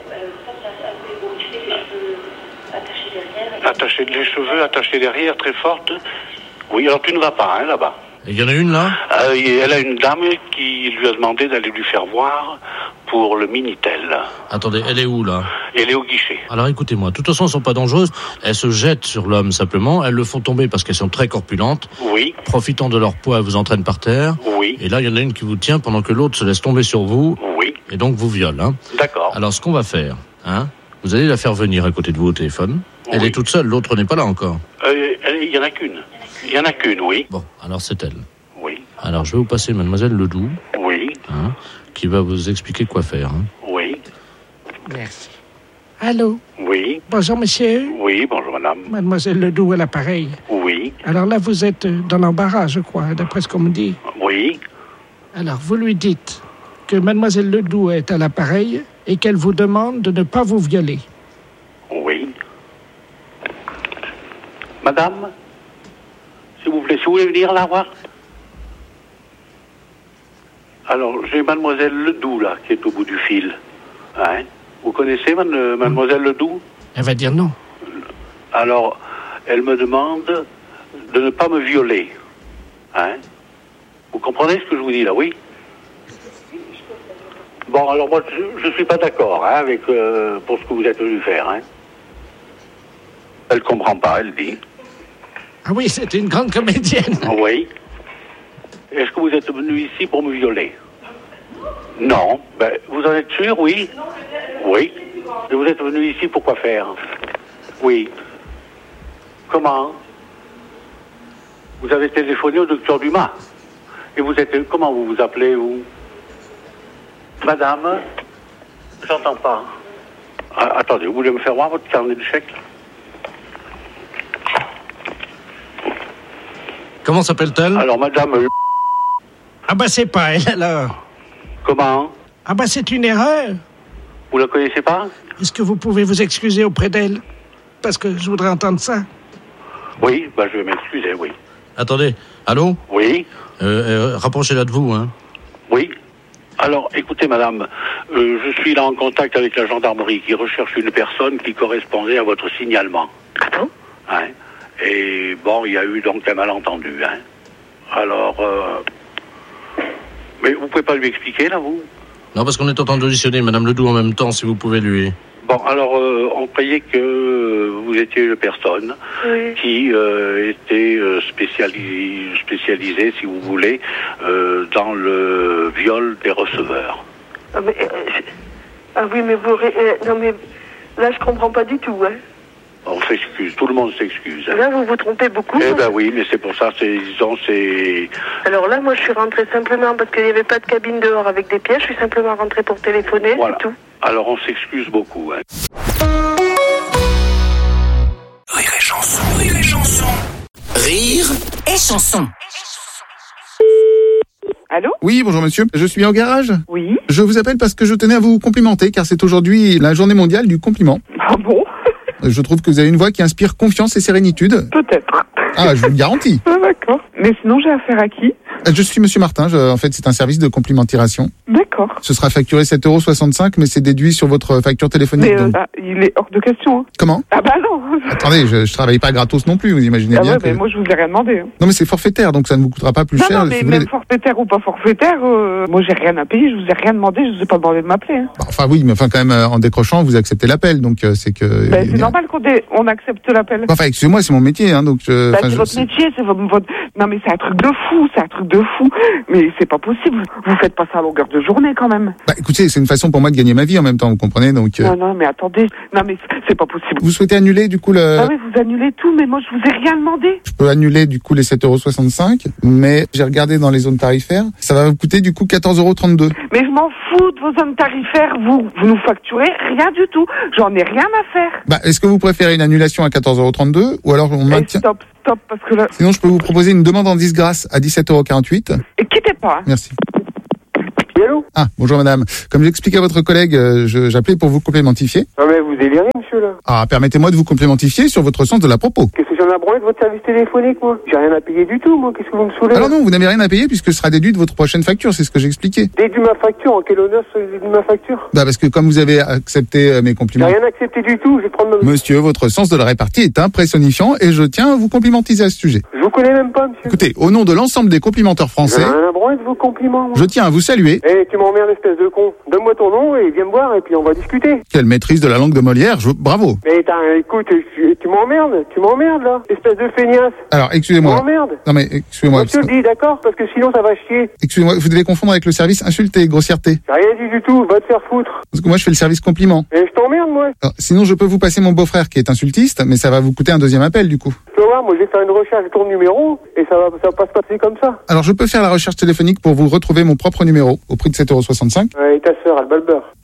Attachée les cheveux, attachée derrière, très forte. Oui, alors tu ne vas pas, hein, là-bas. Il y en a une là? Elle a une dame qui lui a demandé d'aller lui faire voir pour le Minitel. Attendez, elle est où là? Elle est au guichet. Alors écoutez-moi, de toute façon elles sont pas dangereuses. Elles se jettent sur l'homme simplement. Elles le font tomber parce qu'elles sont très corpulentes. Oui. Profitant de leur poids, elles vous entraînent par terre. Oui. Et là, il y en a une qui vous tient pendant que l'autre se laisse tomber sur vous. Oui. Et donc vous viole. Hein. D'accord. Alors ce qu'on va faire, hein, vous allez la faire venir à côté de vous au téléphone. Oui. Elle est toute seule, l'autre n'est pas là encore. Il y en a qu'une. Il y en a qu'une, oui. Bon, alors c'est elle. Oui. Alors je vais vous passer mademoiselle Ledoux. Oui. Hein, qui va vous expliquer quoi faire. Hein. Oui. Merci. Allô? Oui. Bonjour, monsieur. Oui, bonjour, madame. Mademoiselle Ledoux à l'appareil. Oui. Alors là, vous êtes dans l'embarras, je crois, d'après ce qu'on me dit. Oui. Alors, vous lui dites que mademoiselle Ledoux est à l'appareil et qu'elle vous demande de ne pas vous violer. Oui. Madame, s'il vous plaît, si vous voulez venir la voir. Alors, j'ai mademoiselle Ledoux, là, qui est au bout du fil. Hein? Vous connaissez mademoiselle Ledoux? Elle va dire non. Alors, elle me demande de ne pas me violer. Hein? Vous comprenez ce que je vous dis, là, oui? Bon, alors moi, je ne suis pas d'accord hein, avec pour ce que vous êtes venu faire. Hein? Elle ne comprend pas, elle dit. Ah oui, c'est une grande comédienne. Oui. Est-ce que vous êtes venu ici pour me violer? Non. Ben, vous en êtes sûr, oui? Oui. Et vous êtes venu ici pour quoi faire? Oui. Comment? Vous avez téléphoné au docteur Dumas. Et vous êtes... Comment vous vous appelez, vous? Madame? J'entends pas. Ah, attendez, vous voulez me faire voir votre carnet de chèques? Comment s'appelle-t-elle? Alors, madame... Ah bah c'est pas elle, alors. Comment? Ah bah c'est une erreur. Vous la connaissez pas? Est-ce que vous pouvez vous excuser auprès d'elle? Parce que je voudrais entendre ça. Oui, bah je vais m'excuser, oui. Attendez, allô? Oui. Rapprochez-la de vous, hein. Oui. Alors, écoutez, madame, je suis là en contact avec la gendarmerie qui recherche une personne qui correspondait à votre signalement. Ah bon? Hein? Et bon, il y a eu donc un malentendu, hein. Alors, mais vous pouvez pas lui expliquer, là, vous? Non, parce qu'on est en train d'auditionner Madame Ledoux en même temps, si vous pouvez lui... Bon, alors, on croyait que vous étiez une personne qui était spécialisée, si vous voulez, dans le viol des receveurs. Ah, mais, ah oui, mais vous... non, mais là, je comprends pas du tout, hein. On s'excuse, tout le monde s'excuse. Là, vous vous trompez beaucoup. Eh ben oui, mais c'est pour ça, disons, c'est... Alors là, moi, je suis rentrée simplement parce qu'il n'y avait pas de cabine dehors avec des pièges. Je suis simplement rentrée pour téléphoner, voilà. C'est tout. Alors, on s'excuse beaucoup, hein. Rire et chanson, rire et chanson. Rire et chanson. Allô? Oui, bonjour monsieur. Je suis au garage. Oui. Je vous appelle parce que je tenais à vous complimenter car c'est aujourd'hui la journée mondiale du compliment. Ah bon? Je trouve que vous avez une voix qui inspire confiance et sérénitude. Peut-être. Ah, je vous le garantis. Ah, d'accord. Mais sinon, j'ai affaire à qui? Je suis monsieur Martin. En fait, c'est un service de complimentation. D'accord. D'accord. Ce sera facturé 7,65 €, mais c'est déduit sur votre facture téléphonique. Mais donc. il est hors de question. Hein. Comment? Ah bah non. Attendez, je travaille pas gratos non plus, vous imaginez bien Ouais, que... mais moi je vous ai rien demandé. Hein. Non mais c'est forfaitaire, donc ça ne vous coûtera pas plus cher. Non, mais si vous même voulez. forfaitaire ou pas forfaitaire, moi j'ai rien à payer, je vous ai rien demandé, je vous ai pas demandé de m'appeler. Hein. Enfin oui, mais enfin quand même en décrochant, vous acceptez l'appel, donc c'est que... Ben, c'est normal qu'on accepte l'appel. Enfin, excusez-moi, c'est mon métier, hein, donc... c'est votre métier, c'est votre... Non mais c'est un truc de fou, mais c'est pas possible, vous faites pas ça à longueur de journée quand même. Bah écoutez, c'est une façon pour moi de gagner ma vie en même temps, vous comprenez, donc... Non mais attendez, non mais c'est pas possible. Vous souhaitez annuler du coup le... Ah oui, vous annulez tout, mais moi je vous ai rien demandé. Je peux annuler du coup les 7,65 €, mais j'ai regardé dans les zones tarifaires, ça va vous coûter du coup 14,32 €. Mais je m'en fous de vos zones tarifaires, vous nous facturez rien du tout, j'en ai rien à faire. Bah est-ce que vous préférez une annulation à 14,32 € ou alors on maintient... Stop, parce que là... Sinon je peux vous proposer une demande en disgrâce à 17,48 €. Et quittez pas. Hein. Merci. Allô? Ah, bonjour madame. Comme j'expliquais à votre collègue, j'appelais pour vous complémentifier. Ah mais vous délirez, monsieur, là. Ah, permettez-moi de vous complémentifier sur votre sens de la propos. Qu'est-ce que j'en ai à branler de votre service téléphonique, moi? J'ai rien à payer du tout, moi. Qu'est-ce que vous me saoulez? Alors non, vous n'avez rien à payer puisque ce sera déduit de votre prochaine facture, c'est ce que j'ai expliqué. Déduit ma facture, en quel honneur ça déduit ma facture? Bah parce que comme vous avez accepté mes compliments... J'ai rien accepté du tout, je vais prendre ma... Monsieur, votre sens de la répartie est impressionnifiant et je tiens à vous complimentiser à ce sujet. Je vous connais même pas, monsieur. Écoutez, au nom de l'ensemble des complimenteurs français, J'ai rien à branler de vos compliments, moi. je tiens à vous saluer. Eh, tu m'emmerdes, espèce de con. Donne-moi ton nom et viens me voir et puis on va discuter. Quelle maîtrise de la langue de Molière, bravo. Mais écoute, tu m'emmerdes là, espèce de feignasse. Alors, excusez-moi. Tu m'emmerdes. Non mais, excusez-moi. Je te le dis, d'accord, parce que sinon ça va chier. Excusez-moi, vous devez confondre avec le service insulte et grossièreté. J'ai rien dit du tout, va te faire foutre. Parce que moi je fais le service compliment. Mais je t'emmerde, moi. Alors, sinon je peux vous passer mon beau-frère qui est insultiste, mais ça va vous coûter un deuxième appel du coup. Tu vas voir, moi je vais faire une recherche de ton numéro et ça va pas se passer comme ça. Alors je peux faire la recherche téléphonique pour vous retrouver mon propre numéro au prix de 7,65 €. Ouais, et ta sœur, elle bat le beurre.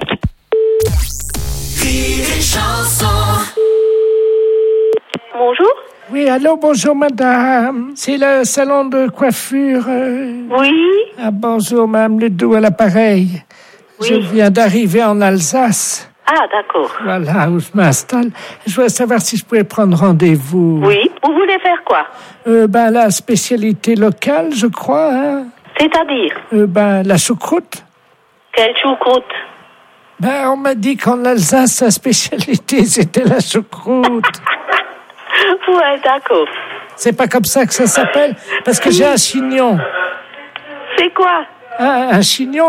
Bonjour. Oui, allô, bonjour madame. C'est le salon de coiffure. Oui. Ah, bonjour madame Ledoux à l'appareil. Oui. Je viens d'arriver en Alsace. Ah, d'accord. Voilà où je m'installe. Je voulais savoir si je pouvais prendre rendez-vous. Oui. Vous voulez faire quoi? La spécialité locale, je crois. Hein. C'est-à-dire? La choucroute. Quelle choucroute? On m'a dit qu'en Alsace, sa spécialité, c'était la choucroute. Ouais, d'accord. C'est pas comme ça que ça s'appelle? Parce que j'ai un chignon. C'est quoi? Un chignon,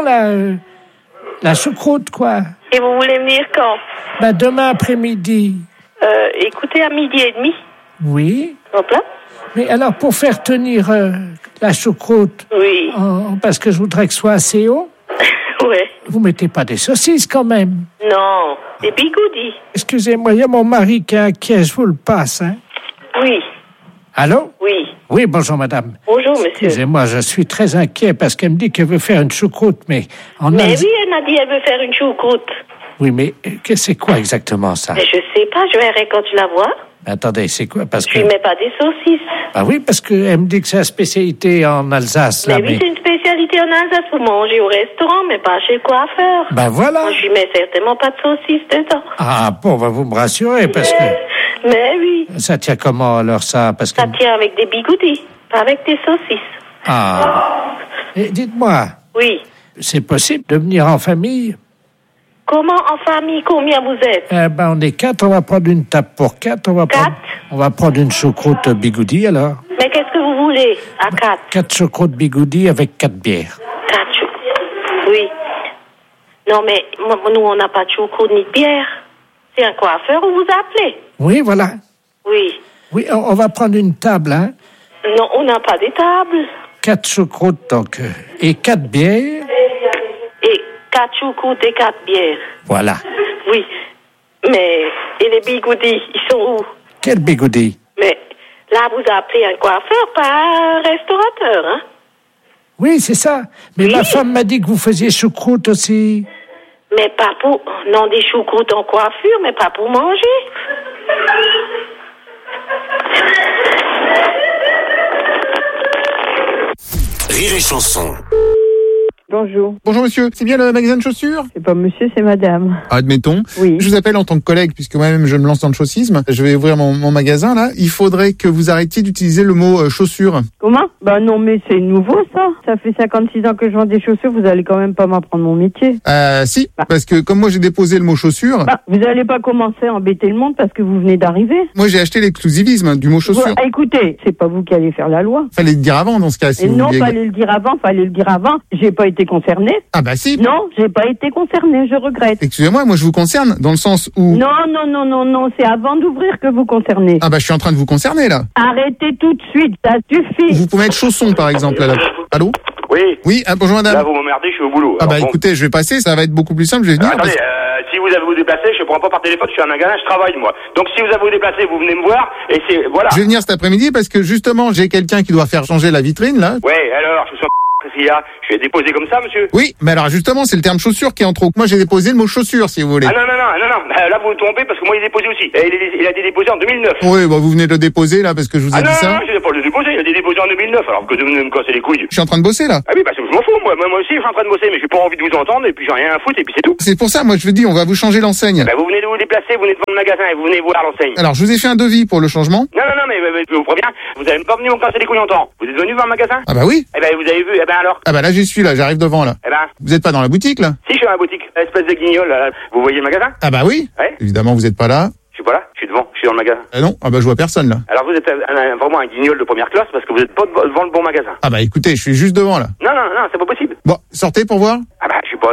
la choucroute, quoi. Et vous voulez venir quand? Demain après-midi. Écoutez, à 12:30. Oui. Hop là. Mais alors, pour faire tenir la choucroute, oui. Parce que je voudrais que ce soit assez haut, ouais. Vous mettez pas des saucisses quand même? Non, des bigoudis. Excusez-moi, il y a mon mari qui est inquiet, je vous le passe, hein? Oui. Allô? Oui. Oui, bonjour madame. Bonjour monsieur. Excusez-moi, je suis très inquiet parce qu'elle me dit qu'elle veut faire une choucroute, mais... Oui, elle m'a dit qu'elle veut faire une choucroute. Oui, mais c'est quoi exactement ça? Mais je sais pas, je verrai quand tu la vois. Attendez, c'est quoi? Parce que... Tu mets pas des saucisses. Ah oui, parce qu'elle me dit que c'est la spécialité en Alsace. Mais oui, c'est une spécialité en Alsace pour manger au restaurant, mais pas chez le coiffeur. Voilà. Moi, je lui mets certainement pas de saucisses dedans. Ah bon, vous me rassurez, parce que... Mais oui. Ça tient comment alors ça? Parce que... Ça tient avec des bigoudis, pas avec des saucisses. Ah. Et dites-moi. Oui. C'est possible de venir en famille? Comment en famille? Combien vous êtes? On est 4, on va prendre une table pour 4. On va prendre une choucroute bigoudi alors. Mais qu'est-ce que vous voulez à 4? 4 choucroutes bigoudi avec 4 bières. 4 choucroutes? Oui. Non mais nous on n'a pas de choucroute ni de bière. C'est un coiffeur où vous appelez? Oui, voilà. Oui. Oui, on va prendre une table, hein? Non, on n'a pas des tables. 4 choucroutes donc, et 4 bières. Et 4 choucroutes et 4 bières. Voilà. Oui. Mais, et les bigoudis, ils sont où? Quel bigoudi? Mais, là, vous appelez un coiffeur, pas un restaurateur, hein? Oui, c'est ça. Mais ma femme m'a dit que vous faisiez choucroute aussi. Mais pas pour... Non, des choucroutes en coiffure, mais pas pour manger. Rire et chanson. Bonjour. Bonjour monsieur, c'est bien le magasin de chaussures? C'est pas monsieur, c'est madame. Admettons. Oui. Je vous appelle en tant que collègue, puisque moi-même je me lance dans le chaussisme. Je vais ouvrir mon magasin là. Il faudrait que vous arrêtiez d'utiliser le mot chaussures. Comment? Bah non, mais c'est nouveau ça. Ça fait 56 ans que je vends des chaussures, vous allez quand même pas m'apprendre mon métier. Si, parce que comme moi j'ai déposé le mot chaussures... vous allez pas commencer à embêter le monde parce que vous venez d'arriver. Moi j'ai acheté l'exclusivisme du mot chaussures. Écoutez, c'est pas vous qui allez faire la loi. Fallait le dire avant dans ce cas. Si non, fallait le dire avant. J'ai pas été concernée. Ah bah si. Non, j'ai pas été concernée, je regrette. Excusez-moi, moi je vous concerne dans le sens où... Non, c'est avant d'ouvrir que vous concernez. Ah bah je suis en train de vous concerner là. Arrêtez tout de suite, ça suffit. Vous pouvez mettre chausson par exemple là. Allô? Oui. Oui, bonjour madame. Là vous m'emmerdez, je suis au boulot. Ah bah écoutez, je vais passer, ça va être beaucoup plus simple, je vais venir. Attendez, si vous avez vous déplacer, je prends pas par téléphone, je suis à un magasin, je travaille moi. Donc si vous avez vous déplacer, vous venez me voir et c'est... Voilà. Je vais venir cet après-midi parce que justement j'ai quelqu'un qui doit faire changer la vitrine là. Ouais, alors, je suis je vais déposer comme ça, monsieur. Oui, mais alors justement, c'est le terme chaussure qui est en trop. Moi, j'ai déposé le mot chaussure, si vous voulez. Ah non. Là, vous vous trompez parce que moi, il est déposé aussi. Et il a été déposé en 2009. Oui, bah vous venez de le déposer là parce que je vous ai dit ça. Non, je n'ai pas le déposé. Il a été déposé en 2009. Alors que de me casser les couilles. Je suis en train de bosser là. Ah oui, bah je m'en fous. Moi aussi, je suis en train de bosser, mais j'ai pas envie de vous entendre et puis j'ai rien à foutre et puis c'est tout. C'est pour ça, moi, je vous dis, on va vous changer l'enseigne. Bah vous venez de vous déplacer, vous venez devant le magasin et vous venez voir l'enseigne. Alors, je vous ai fait un devis pour le changement. Non, mais je vous préviens, vous n'allez pas venir me casser les couilles longtemps. Vous êtes venu voir le magasin? Ah bah oui. Eh ben vous avez vu, alors. Ah bah là, j'y suis là, j'arrive devant là. Eh ben. Vous êtes pas dans la boutique là? Si, je suis dans la boutique. Espèce de guignol, là. Vous voyez le magasin? Ah bah oui. Ouais. Évidemment, vous êtes pas là. Je suis pas là, je suis devant, je suis dans le magasin. Ah non, ah bah je vois personne là. Alors vous êtes vraiment un guignol de première classe parce que vous êtes pas devant le bon magasin. Ah bah écoutez, je suis juste devant là. Non, c'est pas possible. Bon, sortez pour voir. Ah bah je suis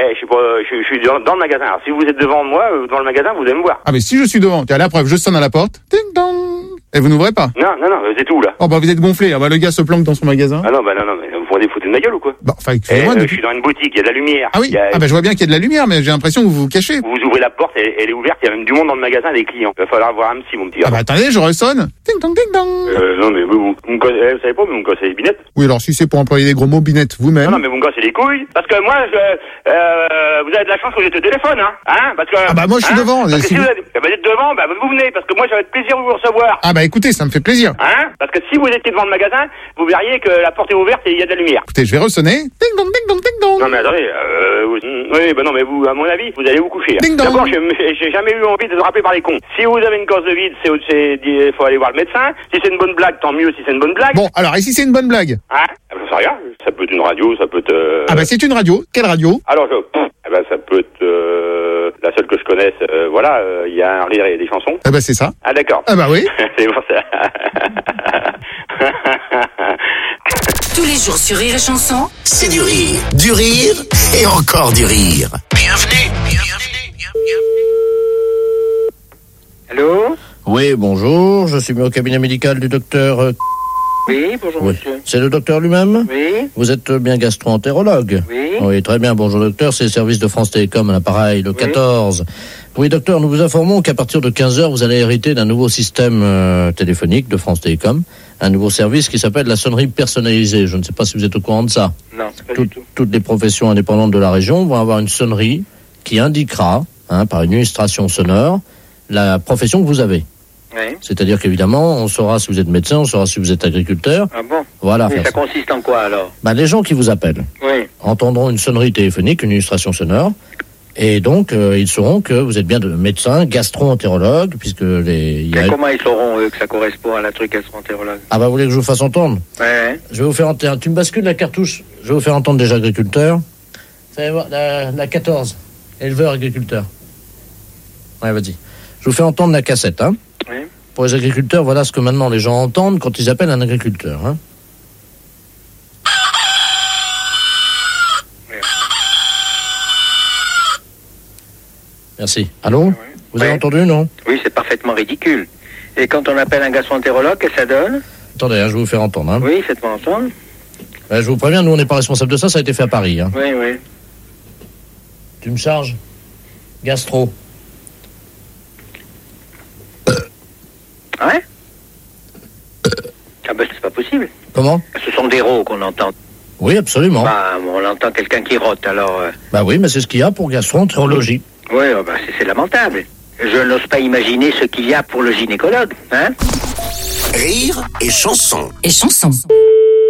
dans le magasin. Alors si vous êtes devant moi, dans le magasin, vous allez me voir. Ah mais si je suis devant, tiens la preuve, je sonne à la porte. Ding dong. Et vous n'ouvrez pas? Non, vous êtes où là? Oh bah vous êtes gonflé, ah bah le gars se planque dans son magasin. Ah non, mais vous prenez foutre de ma gueule ou quoi? Bah enfin excusez-moi. Je suis dans une boutique, il y a de la lumière. Ah oui, bah je vois bien qu'il y a de la lumière, mais j'ai l'impression que vous vous cachez. Vous ouvrez la porte, elle est ouverte, il y a même du monde dans le magasin, des clients. Il va falloir voir un petit, mon petit. Ah bah attendez, je ressonne. Ding dong, ding dong. Non mais vous savez pas, mais vous me cassez les binettes. Oui, alors si c'est pour employer des gros mots, binette vous-même. Non mais vous me cassez les couilles. Parce que moi, vous avez de la chance que vous êtes au téléphone, hein, parce que... Ah bah moi je suis devant. Parce que si vous êtes devant, vous venez, parce que moi j'aurais de plaisir de vous recevoir. Ah bah écoutez, ça me fait plaisir. Hein? Parce que si vous étiez devant le magasin, vous verriez que la porte est ouverte et il y a de la lumière. Écoutez, je vais ressonner. Ding dong, ding dong, ding dong. Non mais attendez, oui, bah non mais vous, à mon avis, vous allez vous coucher. Ding dong. D'abord, j'ai jamais eu envie de vous rappeler par les cons. Si vous avez une cause de vide, il faut aller voir le médecin. Si c'est une bonne blague, tant mieux si c'est une bonne blague. Bon, alors, et si c'est une bonne blague? Hein? Je sais rien. Ça peut être une radio, ça peut être... Ah bah c'est une radio. Quelle radio? Alors, ça peut être la seule que je connaisse. Voilà, il y a un rire et des chansons. Ah bah c'est ça. Ah d'accord. Ah bah oui. C'est pour ça. Tous les jours sur Rire et Chanson, c'est du rire et encore du rire. Bienvenue. Allô? Oui, bonjour, je suis mis au cabinet médical du docteur... Oui, bonjour monsieur. C'est le docteur lui-même? Oui. Vous êtes bien gastro-entérologue? Oui. Oui, très bien, bonjour docteur, c'est le service de France Télécom à l'appareil, le 14. Oui docteur, nous vous informons qu'à partir de 15h, vous allez hériter d'un nouveau système téléphonique de France Télécom, un nouveau service qui s'appelle la sonnerie personnalisée. Je ne sais pas si vous êtes au courant de ça. Non, pas du tout. Toutes les professions indépendantes de la région vont avoir une sonnerie qui indiquera, par une illustration sonore, la profession que vous avez. Oui. C'est-à-dire qu'évidemment, on saura si vous êtes médecin, on saura si vous êtes agriculteur. Ah bon? Voilà. Mais ça consiste en quoi alors? Les gens qui vous appellent entendront une sonnerie téléphonique, une illustration sonore, et donc ils sauront que vous êtes bien de médecin, gastro-entérologue, puisque comment ils sauront eux que ça correspond à la truc gastro-entérologue? Ah bah vous voulez que je vous fasse entendre? Ouais. Je vais vous faire entendre. Tu me bascules la cartouche. Je vais vous faire entendre déjà agriculteur. Vous allez voir la 14, éleveur agriculteur. Ouais, vas-y. Je vous fais entendre la cassette, hein. Oui. Pour les agriculteurs, voilà ce que maintenant les gens entendent quand ils appellent un agriculteur, hein. Oui. Merci. Allô? Vous avez entendu, non? Oui, c'est parfaitement ridicule. Et quand on appelle un gastro-entérologue, qu'est-ce que ça donne? Attendez, je vais vous faire entendre, hein. Oui, faites-moi entendre. Je vous préviens, nous on n'est pas responsable de ça, ça a été fait à Paris, hein. Oui, oui. Tu me charges? Gastro. Ouais? Ah ben c'est pas possible. Comment? Ce sont des rots qu'on entend. Oui, absolument. On entend quelqu'un qui rote, alors... oui, mais c'est ce qu'il y a pour gastro-entérologie. Oui, c'est lamentable. Je n'ose pas imaginer ce qu'il y a pour le gynécologue, hein? Rire et chanson. Et chanson.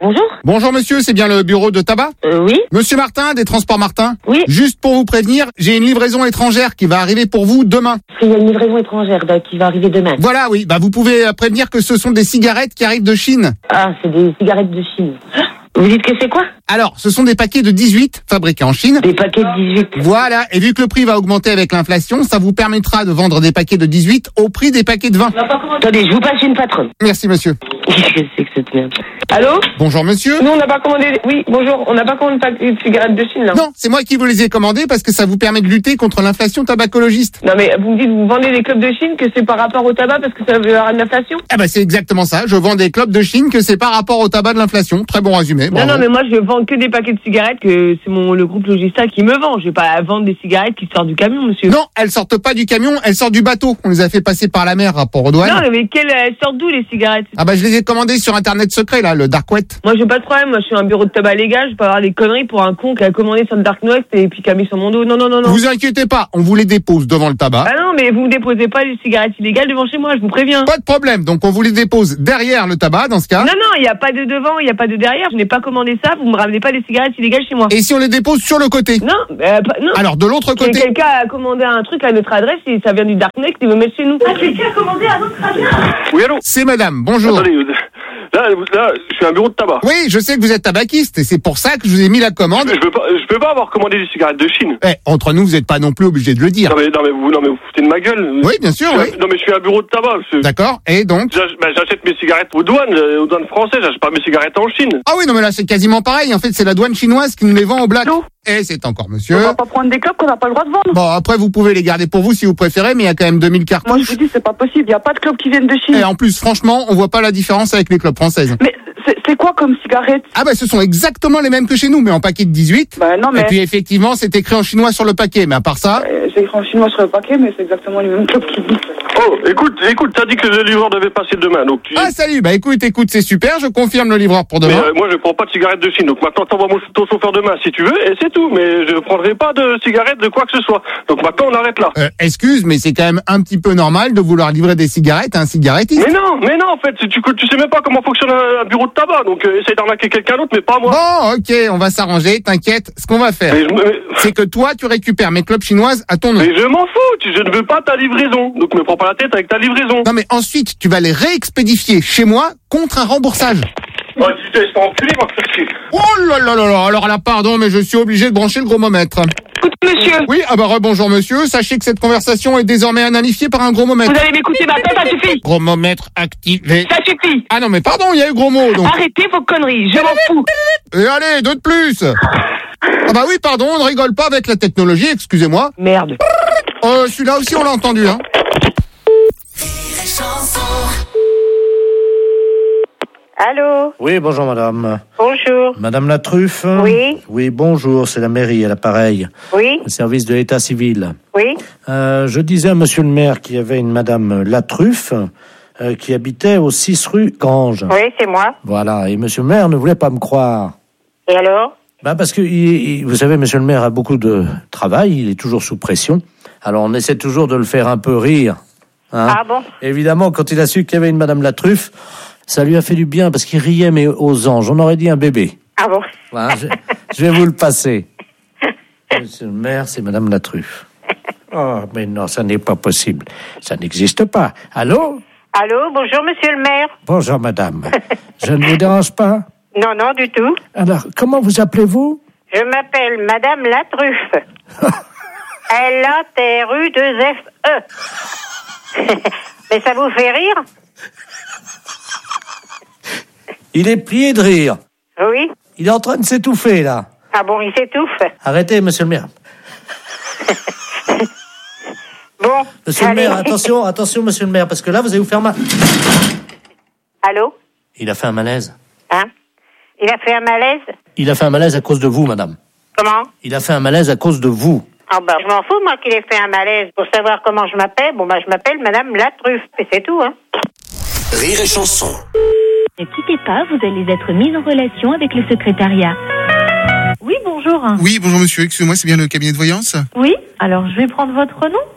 Bonjour. Bonjour monsieur, c'est bien le bureau de tabac? Oui. Monsieur Martin, des Transports Martin? Oui. Juste pour vous prévenir, j'ai une livraison étrangère qui va arriver pour vous demain. Il y a une livraison étrangère qui va arriver demain. Voilà, oui. Bah vous pouvez prévenir que ce sont des cigarettes qui arrivent de Chine. Ah, c'est des cigarettes de Chine. Vous dites que c'est quoi? Alors, ce sont des paquets de 18 fabriqués en Chine. Des paquets de 18. Voilà, et vu que le prix va augmenter avec l'inflation, ça vous permettra de vendre des paquets de 18 au prix des paquets de 20. Attendez, je vous passe une patronne. Merci monsieur. Qu'est-ce que c'est que cette merde? Allô? Bonjour monsieur. Nous, on n'a pas commandé... Oui, bonjour, on n'a pas commandé de paquets de cigarettes de Chine, là. Non, c'est moi qui vous les ai commandés parce que ça vous permet de lutter contre l'inflation tabacologiste. Non mais vous me dites, vous vendez des clubs de Chine, que c'est par rapport au tabac parce que ça veut avoir une inflation? Ah bah c'est exactement ça, je vends des clopes de Chine que c'est par rapport au tabac de l'inflation. Très bon résumé. Bravo. Non, mais moi je vends que des paquets de cigarettes, que c'est le groupe Logista qui me vend. Je vais pas vendre des cigarettes qui sortent du camion, monsieur. Non, elles sortent pas du camion, elles sortent du bateau. On les a fait passer par la mer, rapport aux douanes. Non, mais elles sortent d'où les cigarettes? Ah bah je les ai commandées sur internet secret là, le Dark Web. Moi j'ai pas de problème, moi je suis un bureau de tabac légal, je peux avoir des conneries pour un con qui a commandé sur le Dark Web et puis qui a mis sur mon dos. Non. Vous inquiétez pas, on vous les dépose devant le tabac. Ah non, mais vous me déposez pas les cigarettes illégales devant chez moi, je vous préviens. Pas de problème, donc on vous les dépose derrière le tabac dans ce cas. Non, il y a pas de devant, il y a pas de derrière, je n'ai pas commandé ça, vous me ramenez pas des cigarettes illégales chez moi. Et si on les dépose sur le côté? Non. Alors de l'autre côté. Quelqu'un a commandé un truc à notre adresse et ça vient du Darknet, il veut mettre chez nous. Ah, quelqu'un a commandé à notre adresse? Oui, allô? C'est madame, bonjour. Attendez, là, je suis un bureau de tabac. Oui, je sais que vous êtes tabaquiste et c'est pour ça que je vous ai mis la commande. Je peux pas avoir commandé des cigarettes de Chine. Entre nous, vous n'êtes pas non plus obligé de le dire. Non mais vous foutez de ma gueule. Oui, bien sûr, oui. Non mais je suis un bureau de tabac. D'accord, et donc? J'achète mes cigarettes aux douanes françaises, j'achète pas mes cigarettes en Chine. Ah oui, non mais là c'est quasiment pareil, en fait c'est la douane chinoise qui nous les vend au black. Et c'est encore monsieur. On va pas prendre des clopes qu'on n'a pas le droit de vendre. Bon, après vous pouvez les garder pour vous si vous préférez, mais il y a quand même 2000 cartouches. Moi je vous dis c'est pas possible, il y a pas de clopes qui viennent de Chine. Et en plus, franchement, on voit pas la différence avec les clopes françaises. Mais c'est quoi comme cigarettes? Ah bah ce sont exactement les mêmes que chez nous, mais en paquet de 18. Bah non mais... Et puis effectivement, c'est écrit en chinois sur le paquet, mais à part ça... c'est écrit en chinois sur le paquet, mais c'est exactement les mêmes clopes qui disent. Oh, écoute, t'as dit que le livreur devait passer demain, donc tu... Ah salut, bah écoute, c'est super, je confirme le livreur pour demain. Mais moi je prends pas de cigarettes de Chine, donc maintenant t'envoies ton chauffeur demain si tu veux, et c'est tout, mais je prendrai pas de cigarettes de quoi que ce soit. Donc maintenant on arrête là. Excuse, mais c'est quand même un petit peu normal de vouloir livrer des cigarettes à un cigarettiste. Mais non, en fait, tu sais même pas comment fonctionne un bureau de tabac, donc essaye d'arnaquer quelqu'un d'autre, mais pas moi. Bon, ok, on va s'arranger, t'inquiète. Ce qu'on va faire, c'est que toi, tu récupères mes clopes chinoises à ton nom. Mais je m'en fous, je ne veux pas ta livraison, donc me prends pas la tête avec ta livraison. Non mais ensuite, tu vas les réexpédifier chez moi contre un remboursage. Oh, tu te laisses pas enculer, va te faire chier. Oh là là là là, alors là, pardon, mais je suis obligé de brancher le gromomètre. Écoute, monsieur. Oui, rebonjour monsieur, sachez que cette conversation est désormais analysifiée par un gromomètre. Vous allez m'écouter maintenant, ça suffit. Gromomètre activé. Ça suffit. Ah non mais pardon, il y a eu gros mot donc. Arrêtez vos conneries, je m'en fous. Et allez, deux de plus. Ah bah oui, pardon, on ne rigole pas avec la technologie, excusez-moi. Merde. Celui-là aussi on l'a entendu, hein. Allô? Oui, bonjour madame. Bonjour. Madame Latruffe? Oui. Oui, bonjour, c'est la mairie à l'appareil. Oui. Le service de l'état civil. Oui. Je disais à monsieur le maire qu'il y avait une madame Latruffe qui habitait au 6 rue Gange. Oui, c'est moi. Voilà, et monsieur le maire ne voulait pas me croire. Et alors? Parce que, vous savez, monsieur le maire a beaucoup de travail, il est toujours sous pression. Alors on essaie toujours de le faire un peu rire. Hein. Ah bon? Évidemment, quand il a su qu'il y avait une madame Latruffe, ça lui a fait du bien parce qu'il riait, mais aux anges. On aurait dit un bébé. Ah bon? Voilà, je vais vous le passer. Monsieur le maire, c'est madame Latruffe. Oh, mais non, ça n'est pas possible. Ça n'existe pas. Allô? Allô, bonjour monsieur le maire. Bonjour madame. Je ne vous dérange pas? Non, du tout. Alors, comment vous appelez-vous? Je m'appelle madame Latruffe. L-A-T-R-U-2-F-E. Mais ça vous fait rire? Il est plié de rire. Oui. Il est en train de s'étouffer, là. Ah bon, il s'étouffe? Arrêtez, monsieur le maire. Bon. Monsieur le maire, attention, monsieur le maire, parce que là, vous allez vous faire mal. Allô? Il a fait un malaise. Hein? Il a fait un malaise? Il a fait un malaise à cause de vous, madame. Comment? Il a fait un malaise à cause de vous. Ah bah, je m'en fous, moi, qu'il ait fait un malaise. Pour savoir comment je m'appelle, je m'appelle madame Latruffe. Et c'est tout, hein. Rire et chanson. Ne quittez pas, vous allez être mis en relation avec le secrétariat. Oui, bonjour. Oui, bonjour monsieur, excusez-moi, c'est bien le cabinet de voyance? Oui, alors je vais prendre votre nom.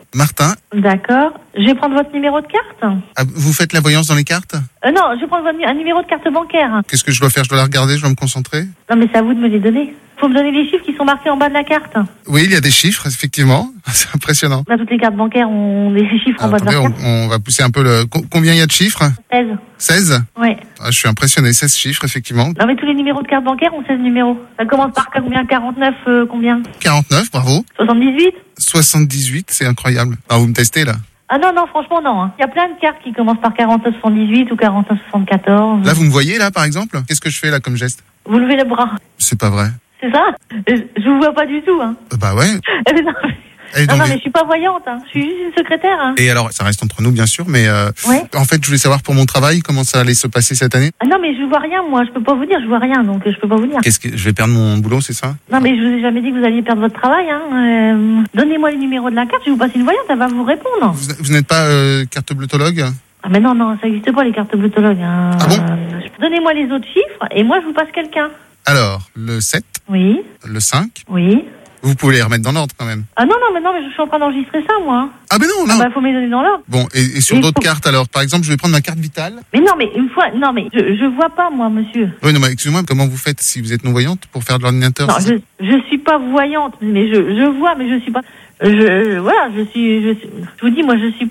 Martin. D'accord. Je vais prendre votre numéro de carte. Ah, vous faites la voyance dans les cartes? Non, je vais prendre un numéro de carte bancaire. Qu'est-ce que je dois faire? Je dois la regarder, je dois me concentrer? Non, mais c'est à vous de me les donner. Faut me donner les chiffres qui sont marqués en bas de la carte. Oui, il y a des chiffres, effectivement. C'est impressionnant. Là, toutes les cartes bancaires ont des chiffres en bas de la carte. On va pousser un peu le... Combien il y a de chiffres? 16. 16? Oui. Ah, je suis impressionné, 16 chiffres, effectivement. Non, mais tous les numéros de carte bancaire ont 16 numéros. Ça commence par combien? 49, combien? 49, bravo. 78? 78, c'est incroyable. Ah, vous me testez, là? Ah non, franchement, non. Hein. Il y a plein de cartes qui commencent par 49,78 ou 49,74. Là, vous me voyez, là, par exemple? Qu'est-ce que je fais, là, comme geste? Vous levez le bras. C'est pas vrai. C'est ça? Je vous vois pas du tout, hein. Bah ouais. Non, mais je suis pas voyante, hein. Je suis juste une secrétaire, hein. Et alors, ça reste entre nous, bien sûr, mais ouais. En fait, je voulais savoir pour mon travail, comment ça allait se passer cette année? Ah non, mais je vois rien, moi. Je peux pas vous dire, je vois rien, donc je peux pas vous dire. Qu'est-ce que je vais perdre mon boulot, c'est ça? Non, mais je vous ai jamais dit que vous alliez perdre votre travail, hein. Donnez-moi le numéro de la carte, je vais vous passer une voyante, elle va vous répondre. Vous n'êtes pas carte bleutologue? Ah mais non, ça n'existe pas les cartes bleutologues. Hein. Ah bon? Donnez-moi les autres chiffres et moi je vous passe quelqu'un. Alors, le 7. Oui. Le 5. Oui. Vous pouvez les remettre dans l'ordre quand même. Ah non, mais je suis en train d'enregistrer ça, moi. Ah ben non. Ah bah faut me les donner dans l'ordre. Bon, et sur d'autres cartes alors, par exemple, je vais prendre ma carte vitale. Mais non, mais une fois, non mais je vois pas, moi, monsieur. Oui, non mais excusez-moi, comment vous faites si vous êtes non-voyante pour faire de l'ordinateur? Non, je suis pas voyante, mais je vois, mais je suis pas... Je vous dis, moi, je suis